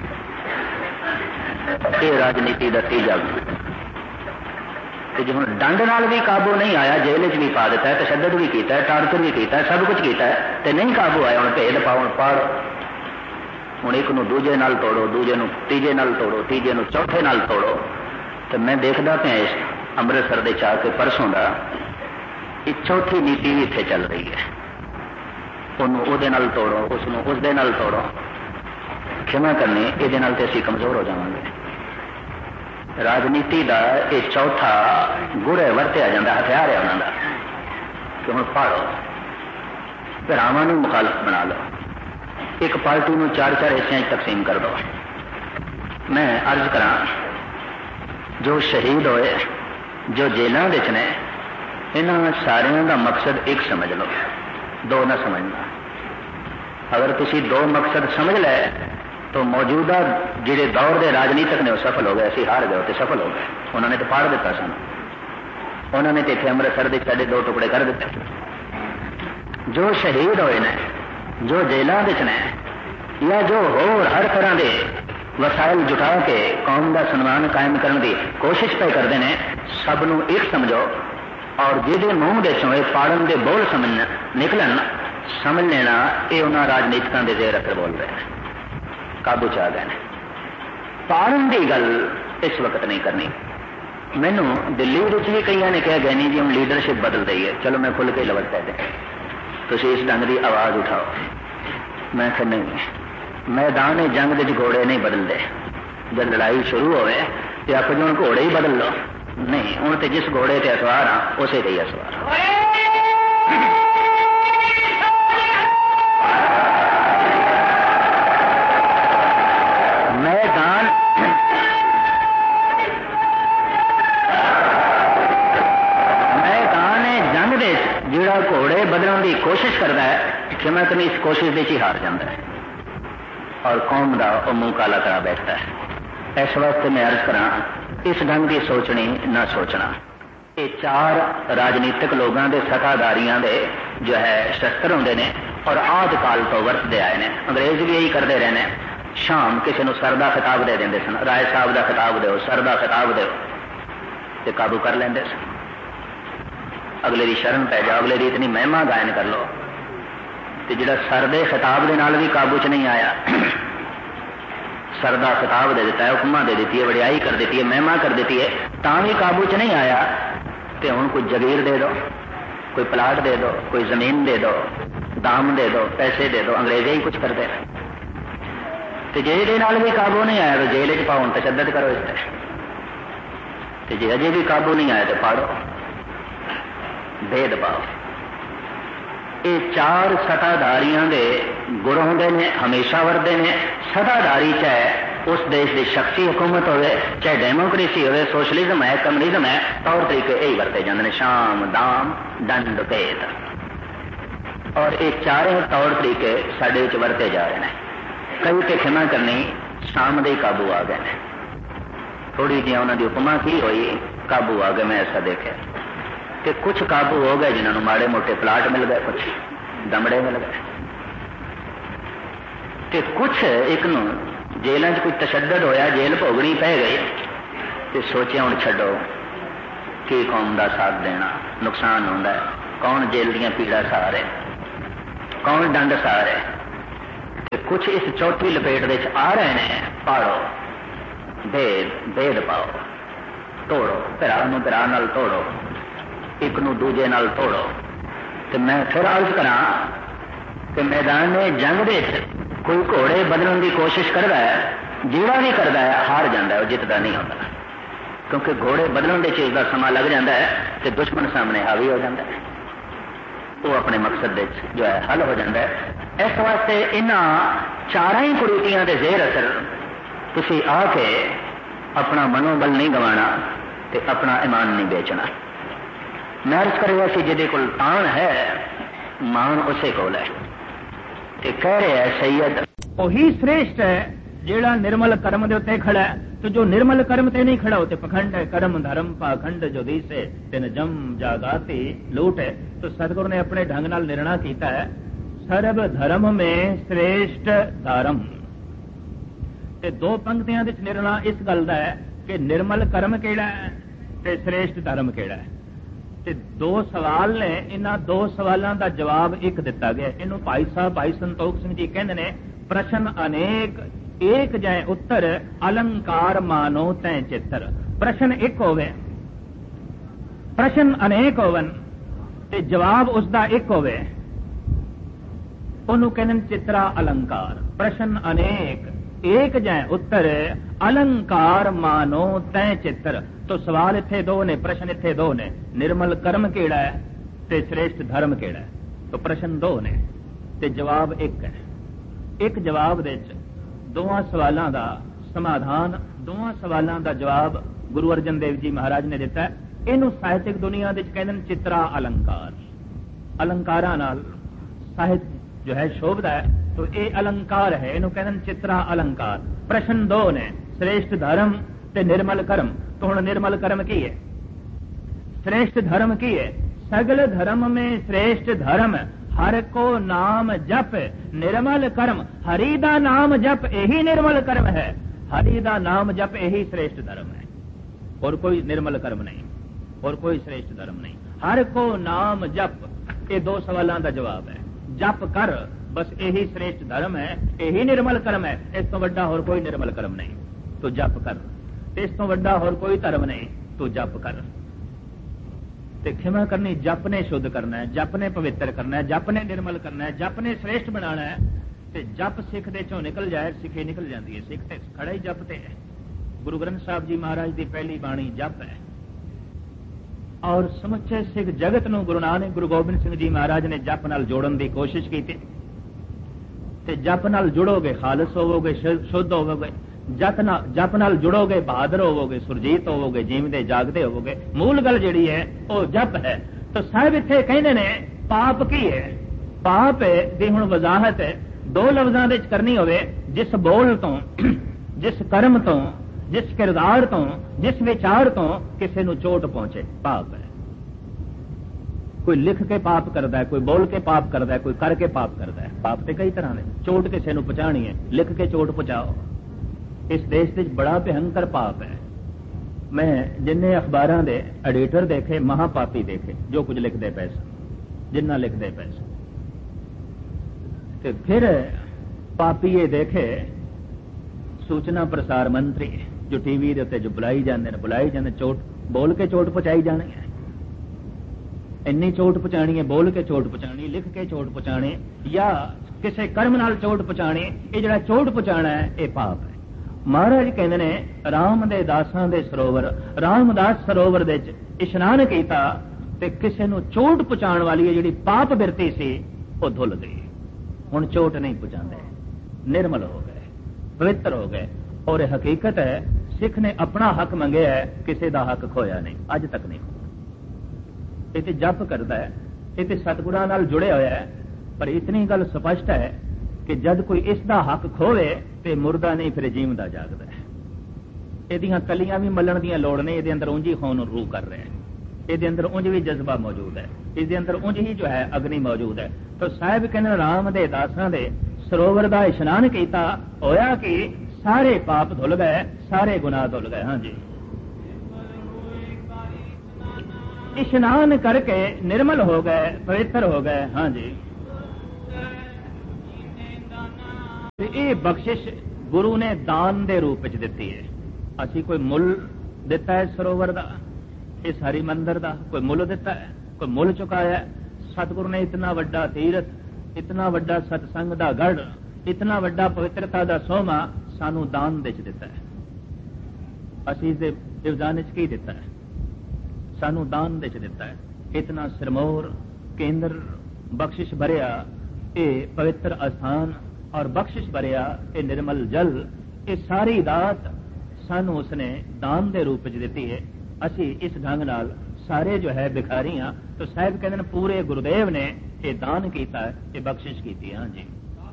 ये राजनीति का तीजा गुण। जो हम दंड नाल भी काबू नहीं आया, जेल च भी पा दिता है, तशद्दद भी किया है, टार्चर भी किया, सब कुछ किया है, तो नहीं काबू आया। हम भेद पाओ, पाड़ो, हूँ एक नूं दूजे नाल तोड़ो, दूजे नूं तीजे नाल तोड़ो, तीजे नूं चौथे नाल तोड़ो। तो मैं देखदा पिया इस अमृतसर दे चाह के परसों का एक चौथी नीति भी इत्थे चल रही है। उन्होंने उहदे नाल तोड़ो, उसनूं उसदे नाल तोड़ो। क्षमा करनी, इहदे नाल ते असीं कमजोर हो जावांगे। राजनीति का यह चौथा गुड़ है, वरत्या जाता हथियार है उन्होंने कि हम पाड़ो, भरावां नूं मुखालफ बना लो, एक पार्टी में चार चार हिस्सों तकसीम कर दो। मैं अर्ज करा, जो शहीद होए, जो जेलों विच ने, इन्हां सारियां दा मकसद एक समझ लो, दो ना समझना। अगर तुसी दो मकसद समझ ले तो मौजूदा जिहड़े दौर के राजनीतिक ने सफल हो गए, असीं हार गए तो सफल हो गए। उन्होंने तो फाड़ दिता सन, उन्होंने तो इत्थे अमृतसर के साढ़े दो टुकड़े कर दिते। जो शहीद होए ने, जो जेलों विच ने, या जो होर हर तरह के वसाइल जुटा के कौम का सम्मान कायम करने की कोशिश पे करते हैं, सबनों एक समझो और जिहदे मूँह दे चों फाड़न के बोल समझ निकलन, समझ लेना ये उन्होंने राजनीतिकों के जेर अखर बोल रहे हैं, काबू च आ गए। पाड़न की गल इस वक्त नहीं करनी। मैनू दिल्ली भी कई ने कहा गए नहीं जी हम लीडरशिप बदल रही है, चलो मैं खुल के लवज कहते तुम इस ढंग की आवाज़ उठाओ। मैं कहा नहीं, मैदान जंग के घोड़े नहीं बदलते। जब लड़ाई शुरू होवे तो आप जो घोड़े ही बदल लो, नहीं हूँ तो जिस घोड़े से असवार हाँ उसे ही असवार। मैदान मैदान जंग दे जिहड़ा घोड़े बदलने की कोशिश करता है, क्षमा करनी इस कोशिश में ही हार जाता है और कौम का वह मुंह काला करा बैठता है। इस वास्ते मैं अर्ज करा, इस ढंग की सोचनी ना सोचना। ये चार राजनीतिक लोगों के सत्ताधारियों के जो है शस्त्र होंगे ने और आद काल तो वरतते आए ने। अंग्रेज भी यही करते रहे ने। शाम किसी को सर का खिताब दे देंगे सन, राय साहब का खिताब दो, सर का खिताब दो, तो काबू कर लेंगे सन। अगले की शरण पै जाओ, अगले की इतनी महिमा गायन कर लो, तो जिहड़ा सर दे खिताब के नाल भी काबू च नहीं आया, सर का खिताब दे दिता है, उपमा दे दी है, वडियाई कर दी है, महिमा कर दी है, तां भी काबू च नहीं आया। तो हुण कोई जगीर दे दो, कोई प्लाट दे दो, कोई जमीन दे दो, दाम दे दो, पैसे दे दो, अंग्रेजे ही कुछ करते रहे। तो जे दे नाल भी काबू नहीं आया तो जेल च पाओ, तशद्दद करो इस तरह। तो जे अजे भी काबू नहीं आया तो फाड़ो, भेदभाव। ये चार सत्ताधारियों के गुण होंगे ने, हमेशा वरदे ने। सत्ताधारी चाहे उस देश की शख्सी हुकूमत हो, चाहे डेमोक्रेसी हो, सोशलिज्म है, कम्युनिज्म है, तौर तरीके यही वरते जाते हैं, शाम दाम दंड भेद। और ये चारे तौर तरीके साडे विच वरते जा रहे हैं। कई तो क्षमा करनी शाम दे काबू आ गए, थोड़ी जी उन्होंने उपमा की हुई, काबू आ गए। मैं ऐसा देखे कि कुछ काबू हो गए जिन्होंने माड़े मोटे प्लाट मिल गए, कुछ दमड़े मिल गए, कि कुछ एक नूं जेलों च कोई तशद्दद होया, जेल भोगनी पै गई, ਤੇ ਸੋਚਿਆ ਹੁਣ ਛੱਡੋ ਕੀ ਕੌਮ ਦਾ ਸਾਥ ਦੇਣਾ, ਨੁਕਸਾਨ ਹੁੰਦਾ ਹੈ। ਕੌਣ ਜੇਲ੍ਹ ਦੀਆਂ ਪੀੜਾ ਸਹਾਰ ਹੈ, ਕੌਣ ਡੰਡ ਸਹਾਰ ਹੈ। ਤੇ ਕੁਛ ਇਸ ਚੌਥੀ ਲਪੇਟ ਵਿੱਚ ਆ ਰਹੇ ਨੇ, ਪਾੜੋ, ਭੇਦ ਭੇਦ ਪਾਓ, ਤੋੜੋ, ਭਰਾ ਨੂੰ ਭਰਾ ਨਾਲ ਤੋੜੋ, ਇੱਕ ਨੂੰ ਦੂਜੇ ਨਾਲ ਤੋੜੋ। ਤੇ ਮੈਂ ਫਿਰ ਅਰਜ਼ ਕਰਾਂ ਕਿ ਮੈਦਾਨ ਜੰਗ ਦੇ ਕੋਈ ਘੋੜੇ ਬਦਲਣ ਦੀ ਕੋਸ਼ਿਸ਼ ਕਰਦਾ ਹੈ, ਜਿਹੜਾ ਵੀ ਕਰਦਾ ਹੈ ਹਾਰ ਜਾਂਦਾ ਹੈ, ਉਹ ਜਿੱਤਦਾ ਨਹੀਂ ਹੁੰਦਾ। ਕਿਉਂਕਿ ਘੋੜੇ ਬਦਲਣ ਦੇ ਚੀਜ਼ ਦਾ ਸਮਾਂ ਲੱਗ ਜਾਂਦਾ ਹੈ ਤੇ ਦੁਸ਼ਮਣ ਸਾਹਮਣੇ ਹਾਵੀ ਹੋ ਜਾਂਦਾ ਹੈ, ਉਹ ਆਪਣੇ ਮਕਸਦ ਦੇ ਜੋ ਹੈ ਹੱਲ ਹੋ ਜਾਂਦਾ ਹੈ। ਇਸ ਵਾਸਤੇ ਇਹਨਾਂ ਚਾਰਾਂ ਹੀ ਕੁਰੀਤੀਆਂ ਦੇ ਜ਼ੇਰ ਅਸਰ ਤੁਸੀਂ ਆ ਕੇ ਆਪਣਾ ਮਨੋਬਲ ਨਹੀਂ ਗਵਾਣਾ ਤੇ ਆਪਣਾ ਈਮਾਨ ਨਹੀਂ ਵੇਚਣਾ। ਮੈਂ ਅਰਜ਼ ਕਰਿਆ ਸੀ ਜਿਹਦੇ ਕੋਲ ਤਾਣ ਹੈ ਮਾਣ ਉਸੇ ਕੋਲ ਹੈ। ਤੇ ਕਹਿ ਰਿਹਾ ਸੈयद ਉਹੀ ਸ੍ਰੇਸ਼ਟ ਹੈ ਜਿਹੜਾ ਨਿਰਮਲ ਕਰਮ ਦੇ ਉੱਤੇ ਖੜਾ ਹੈ, ਤੇ ਜੋ ਨਿਰਮਲ ਕਰਮ ਤੇ ਨਹੀਂ ਖੜਾ ਹੋਤੇ ਪਖੰਡ ਹੈ। ਕਰਮ ਧਰਮ ਪਾਖੰਡ ਜੋ ਦੀਸੇ ਤਿਨ ਜਮ ਜਾਗਾਤੀ ਲੂਟ ਹੈ। तो सतगुरु ने अपने ढंग नाल निर्णय किया है सर्व धर्म में श्रेष्ठ धर्म। ते दो पंक्तियां विच निर्णय इस गल दा है कि निर्मल कर्म केड़ा है ते श्रेष्ठ धर्म केड़ा है। ते दो सवाल ने, इन्हां दो सवालों का जवाब एक दिता गया। इनू भाई साहब भाई संतोख सिंह जी कहते ने प्रश्न अनेक एक जाए उत्तर अलंकार मानो तै चित्र। प्रश्न एक होवे, प्रश्न अनेक होवन ते जवाब उसका एक होवे, ਉਹਨੂੰ ਕਹਿੰਦੇ ਚਿਤਰਾ ਅਲੰਕਾਰ। ਪ੍ਰਸ਼ਨ ਅਨੇਕ ਏਕ ਜੈ ਉੱਤਰ ਅਲੰਕਾਰ ਮਾਨੋ ਤੈ ਚਿੱਤਰ। तो सवाल इत्थे दो ने, प्रश्न इत्थे दो ने, निर्मल कर्म केड़ा है ते श्रेष्ठ धर्म केड़ा है। तो प्रश्न दो ने ते जवाब एक है। एक जवाब दे विच दोवां सवालां दा समाधान, दोवां सवालां दा जवाब गुरु अर्जन देव जी महाराज ने दिता है। इनू ਸਾਹਿਤਕ दुनिया दे कहते हैं चित्रा अलंकार। अलंकारां नाल ਸਾਹਿਤ जो है शोभदा है, तो ये अलंकार है, इनू कहते हैं चित्रा अलंकार। प्रश्न दो ने श्रेष्ठ धर्म ते निर्मल कर्म। तो हुण निर्मल कर्म की है, श्रेष्ठ धर्म की है। सगल धर्म में श्रेष्ठ धर्म हर को नाम जप निर्मल कर्म। हरि दा नाम जप यही निर्मल कर्म है, हरि दा नाम जप यही श्रेष्ठ धर्म है। और कोई निर्मल कर्म नहीं, और कोई श्रेष्ठ धर्म नहीं। हर को नाम जप, ये दो सवालों का जवाब है। जप कर, बस यही श्रेष्ठ धर्म है, यही निर्मल कर्म है। इस तो वड्डा और कोई निर्मल कर्म नहीं, तो जप कर। इस तो वड्डा और कोई धर्म नहीं, तो जप कर। ते खिमा करनी जप ने शुद्ध करना है, जप ने पवित्र करना है, जप ने निर्मल करना है, जप ने श्रेष्ठ बनाना है। ते जप सिख दे चों निकल जाए, सिखे निकल जाती है। सिख ते खड़ा ही जप ते है। गुरु ग्रंथ साहब जी महाराज की पहली बाणी जप है। और समुचे सिख जगत नूं गुरु नानक गुरु गोबिंद सिंह जी महाराज ने जप नाल जोड़न की कोशिश की। ते जप नाल जुड़ोगे खालस होवोगे, शुद्ध होवोगे। जप नाल जप नाल जुड़ोगे बहादुर होवोगे, सुरजीत होवोगे, जीवदे जागदे होवोगे। मूल गल जिहड़ी है वो जप है। तो साहब इत्थे कहंदे ने पाप की है। पाप दी हुण वजाहत दो लफ्जां दे विच करनी होवे, जिस बोल तो, जिस कर्म तो, जिस किरदार तो, जिस विचार तो किसी नूं चोट पहुंचे, पाप है। कोई लिख के पाप करता है, कोई बोल के पाप करता है, कोई करके पाप करता है। पाप तो कई तरह ने। चोट किसी नूं पहुंचानी है, लिख के चोट पहुंचाओ। इस देश में बड़ा भयंकर पाप है। मैं जिन्ने अखबारां दे एडिटर देखे, महापापी देखे, जो कुछ लिखते पे जिन्ना लिखते पे। ते फिर पापी ये देखे सूचना प्रसार मंत्री जो टीवी दे उत्ते जो बुलाई जाते हैं, बुलाई जाते, चोट बोल के चोट पहुंचाई जानी है। इन्नी चोट पहुंचानी है, बोल के चोट पहुंचानी, लिख के चोट पहुंचानी, या किसी कर्म नाल चोट पहुंचानी। ये जिहड़ा चोट पहुंचाना है ये पाप है। महाराज कहते ने राम दे दासां दे सरोवर, रामदास सरोवर दे इशनान कीता ते किसी नूं चोट पहुंचाण वाली है जिहड़ी पाप बिरती सी वो धुल गई। हुण चोट नहीं पहुंचाते, निर्मल हो गए, पवित्र हो गए। और हकीकत है सिख ने अपना हक मंगया है, किसी का हक खोया नहीं, अज तक नहीं। ये तो जप करता है, ये तो सतगुरां नाल जुड़े होया है। पर इतनी गल स्पष्ट है कि जद कोई इसका हक खोवे तो मुर्दा नहीं, फिर जीवदा जागदा है। इहदियां कलियां भी मलण दी लोड़ नहीं, इहदे अंदर उंज ही खून रू कर रहे हैं, इहदे अंदर उंज भी जज्बा मौजूद है, इसके अंदर उंज ही जो है अग्नि मौजूद है। तो साहिब कहने राम दे दासां दे सरोवर दा इशनान कीता, होया कि सारे पाप धुल गए, सारे गुनाह धुल गए। हाँ जी, इशनान करके निर्मल हो गए, पवित्र हो गए। हाँ जी, ये बख्शिश गुरु ने दान दे रूप च दिती है। असी कोई मुल दिता है सरोवर दा, इस हरि मंदिर दा कोई मुल दिता है, कोई मुल चुकाया है। सतगुरु ने इतना वड्डा तीरथ, इतना वड्डा सतसंग दा गढ़, इतना वड्डा पवित्रता दा सोमा सानू दान दे च दिता है। असी इस इवजान च की दिता है, सानू दान दे च दिता है। इतना सिरमौर केंद्र बख्शिश भरिया ये पवित्र अस्थान और बख्शिश भरिया ये निर्मल जल, ये सारी दात सानू उसने दान दे रूप च दिती है। असी इस ढंग नाल सारे जो है भिखारी हाँ, तो साहब कहते हैं पूरे गुरुदेव ने ये दान किया है, ये बख्शिश की। हाँ जी,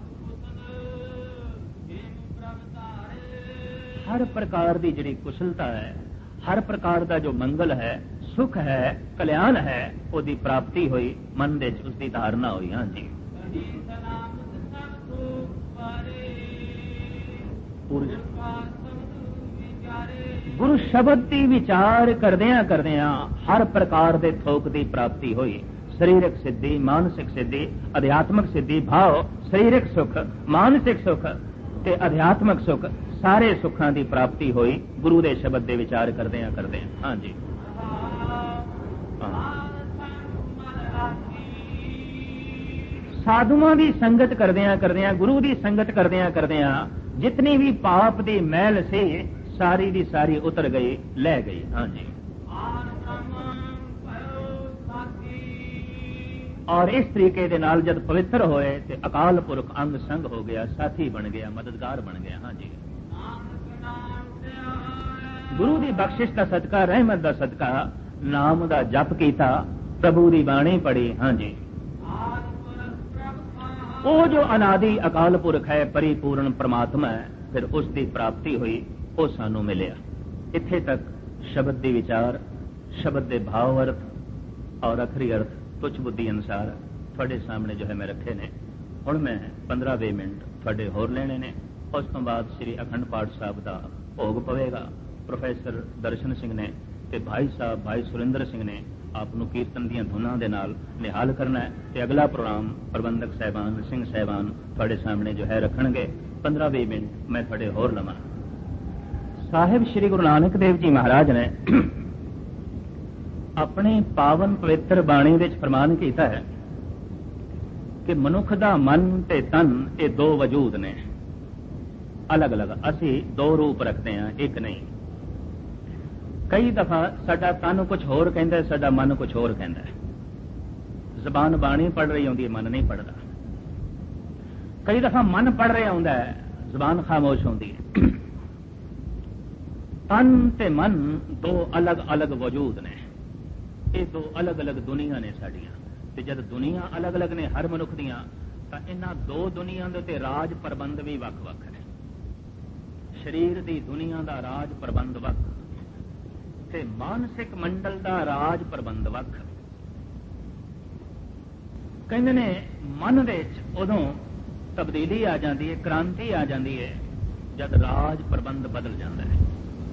हर प्रकार की जिहड़ी कुशलता है, हर प्रकार का जो मंगल है, सुख है, कल्याण है, उसकी प्राप्ति हुई, मन दे उसकी धारणा हुई। हाँ जी, गुरु शब्द की विचार करदियां करदियां हर प्रकार के थोक की प्राप्ति हुई। शरीरक सिद्धि, मानसिक सिद्धि, अध्यात्मक सिद्धि, भाव, शरीरक सुख, मानसिक सुख ते अध्यात्मक सुख, सारे सुखों की प्राप्ति हुई गुरु के शब्द के विचार करदियां करदियां। हाँ जी, साधुओं की संगत करदियां करदियां, गुरु की संगत करदियां करदियां जितनी भी पाप की मैल से सारी की सारी उतर गई, ले गई। हाँ जी, और इस तरीके दे नाल जब पवित्र होए तो अकाल पुरख अंग संग हो गया, साथी बन गया, मददगार बन गया। हाँ जी, गुरु की बख्शिश का सदका, रहमत का सदका, नाम का जप किया, प्रभु की बाणी पढ़ी। हाँ जी, वो जो अनादि अकाल पुरख है, परिपूर्ण परमात्मा है, फिर उसकी प्राप्ति हुई, वो सानू मिलिया। इत्थे तक शब्द के विचार, शब्द के भाव अर्थ और अखरी अर्थ तुच्छ बुद्धि अनुसार थोड़े सामने जो है मैं रखे ने। हुण मैं पंद्रह बीस मिनट थोड़े होर लेने ने, उस तो बाद श्री अखंड पाठ साहब का भोग पवेगा। प्रोफैसर दर्शन सिंह ने ते भाई साहब भाई सुरेंद्र सिंह ने आपनू कीर्तन दी धुनां दे नाल निहाल करना है। ते अगला प्रोग्राम प्रबंधक साहबान सिंह साहबान थोड़े सामने जो है रखणगे। पंद्रह बीस मिनट मैं थोड़े होर लवां। साहिब श्री गुरु नानक देव जी महाराज ने अपने पावन पवित्र बाणी विच फरमान कीता है कि मनुख दा मन ते तन ये दो वजूद ने, अलग अलग। असी दो रूप रखते हैं, एक नहीं। कई दफा साडा तन कुछ होर कहता है, साडा मन कुछ होर कहता है। जबान बाणी पढ़ रही होंदी है, मन नहीं पढ़ता। कई दफा मन पढ़ रहा होंदा है, जबान खामोश होंदी है। तन ते मन दो अलग अलग वजूद ने, ये दो अलग अलग दुनिया ने साड़ियां। ते जब दुनिया अलग अलग ने हर मनुख दियां, तां इन्हां दो दुनिया दे ते राज प्रबंध भी वख वख है। शरीर दी दुनिया दा राज प्रबंध वख ते मानसिक मंडल दा राज प्रबंध वख। कहंदे ने मन दे च उदों तब्दीली आ जाती है, क्रांति आ जाती है जब राज प्रबंध बदल जाता है।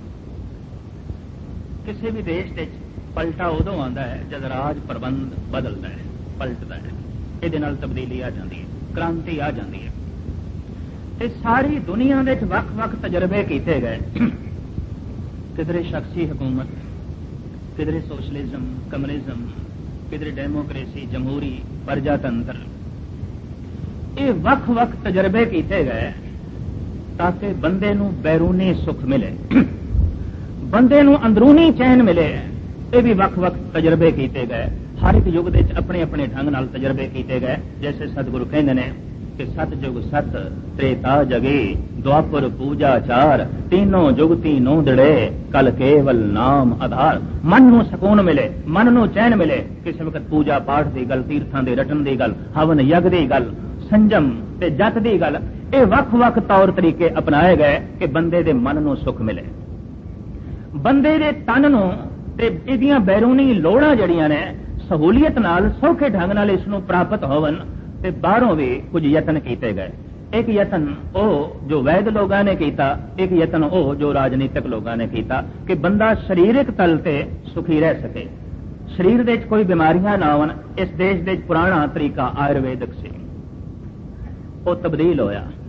किसी भी देश दे पलटा उदों आता है जब राज प्रबंध बदलता है, पलटता है। ये नाल तब्दीली आ जाती है, क्रांति आ जाती है। ते सारी दुनिया दे वख वख तजर्बे किए गए। किधरे शख्सी हुकूमत, किधरे सोशलिज्म, कम्युनिज्म, किधरे डेमोक्रेसी, जमहूरी, प्रजातंत्र, ये वख वख तजर्बे किए गए ताकि बंदे नू बैरूनी सुख मिले, बंदे नू अंदरूनी चैन मिले। ये भी वख वख तजर्बे किए गए। हर एक युग दे अपने अपने ढंग नाल तजर्बे किए गए। जैसे सतगुरु कहते हैं कि सत जुग सत त्रेता जगे, द्वापर पूजा चार, तीनों जुग तीनों दड़े, कल केवल नाम आधार। मन नू सुकून मिले, मन नू चैन मिले। किसी वक्त पूजा पाठ की गल, तीर्थां दे रटन की गल, हवन यज्ञ की गल, संजम ते जत की गल, ये वख वख तौर तरीके अपनाए गए कि बंदे दे मन नू सुख मिले, बंदे दे तन नू ते इहदियां बैरूनी लोड़ां जड़ियां ने सहूलियत नाल सौखे ढंग नाल इसनू प्राप्त होवन। ते बाहरों भी कुछ यतन किए गए। एक यतन ओ जो वैद लोगों ने किया, एक यतन ओ जो राजनीतिक लोगों ने किया कि बंदा शरीरिक तल ते सुखी रह सके, शरीर दे कोई बीमारियां ना होवन। इस देश दे पुराना तरीका आयुर्वेदिक से, वो तब्दील होया।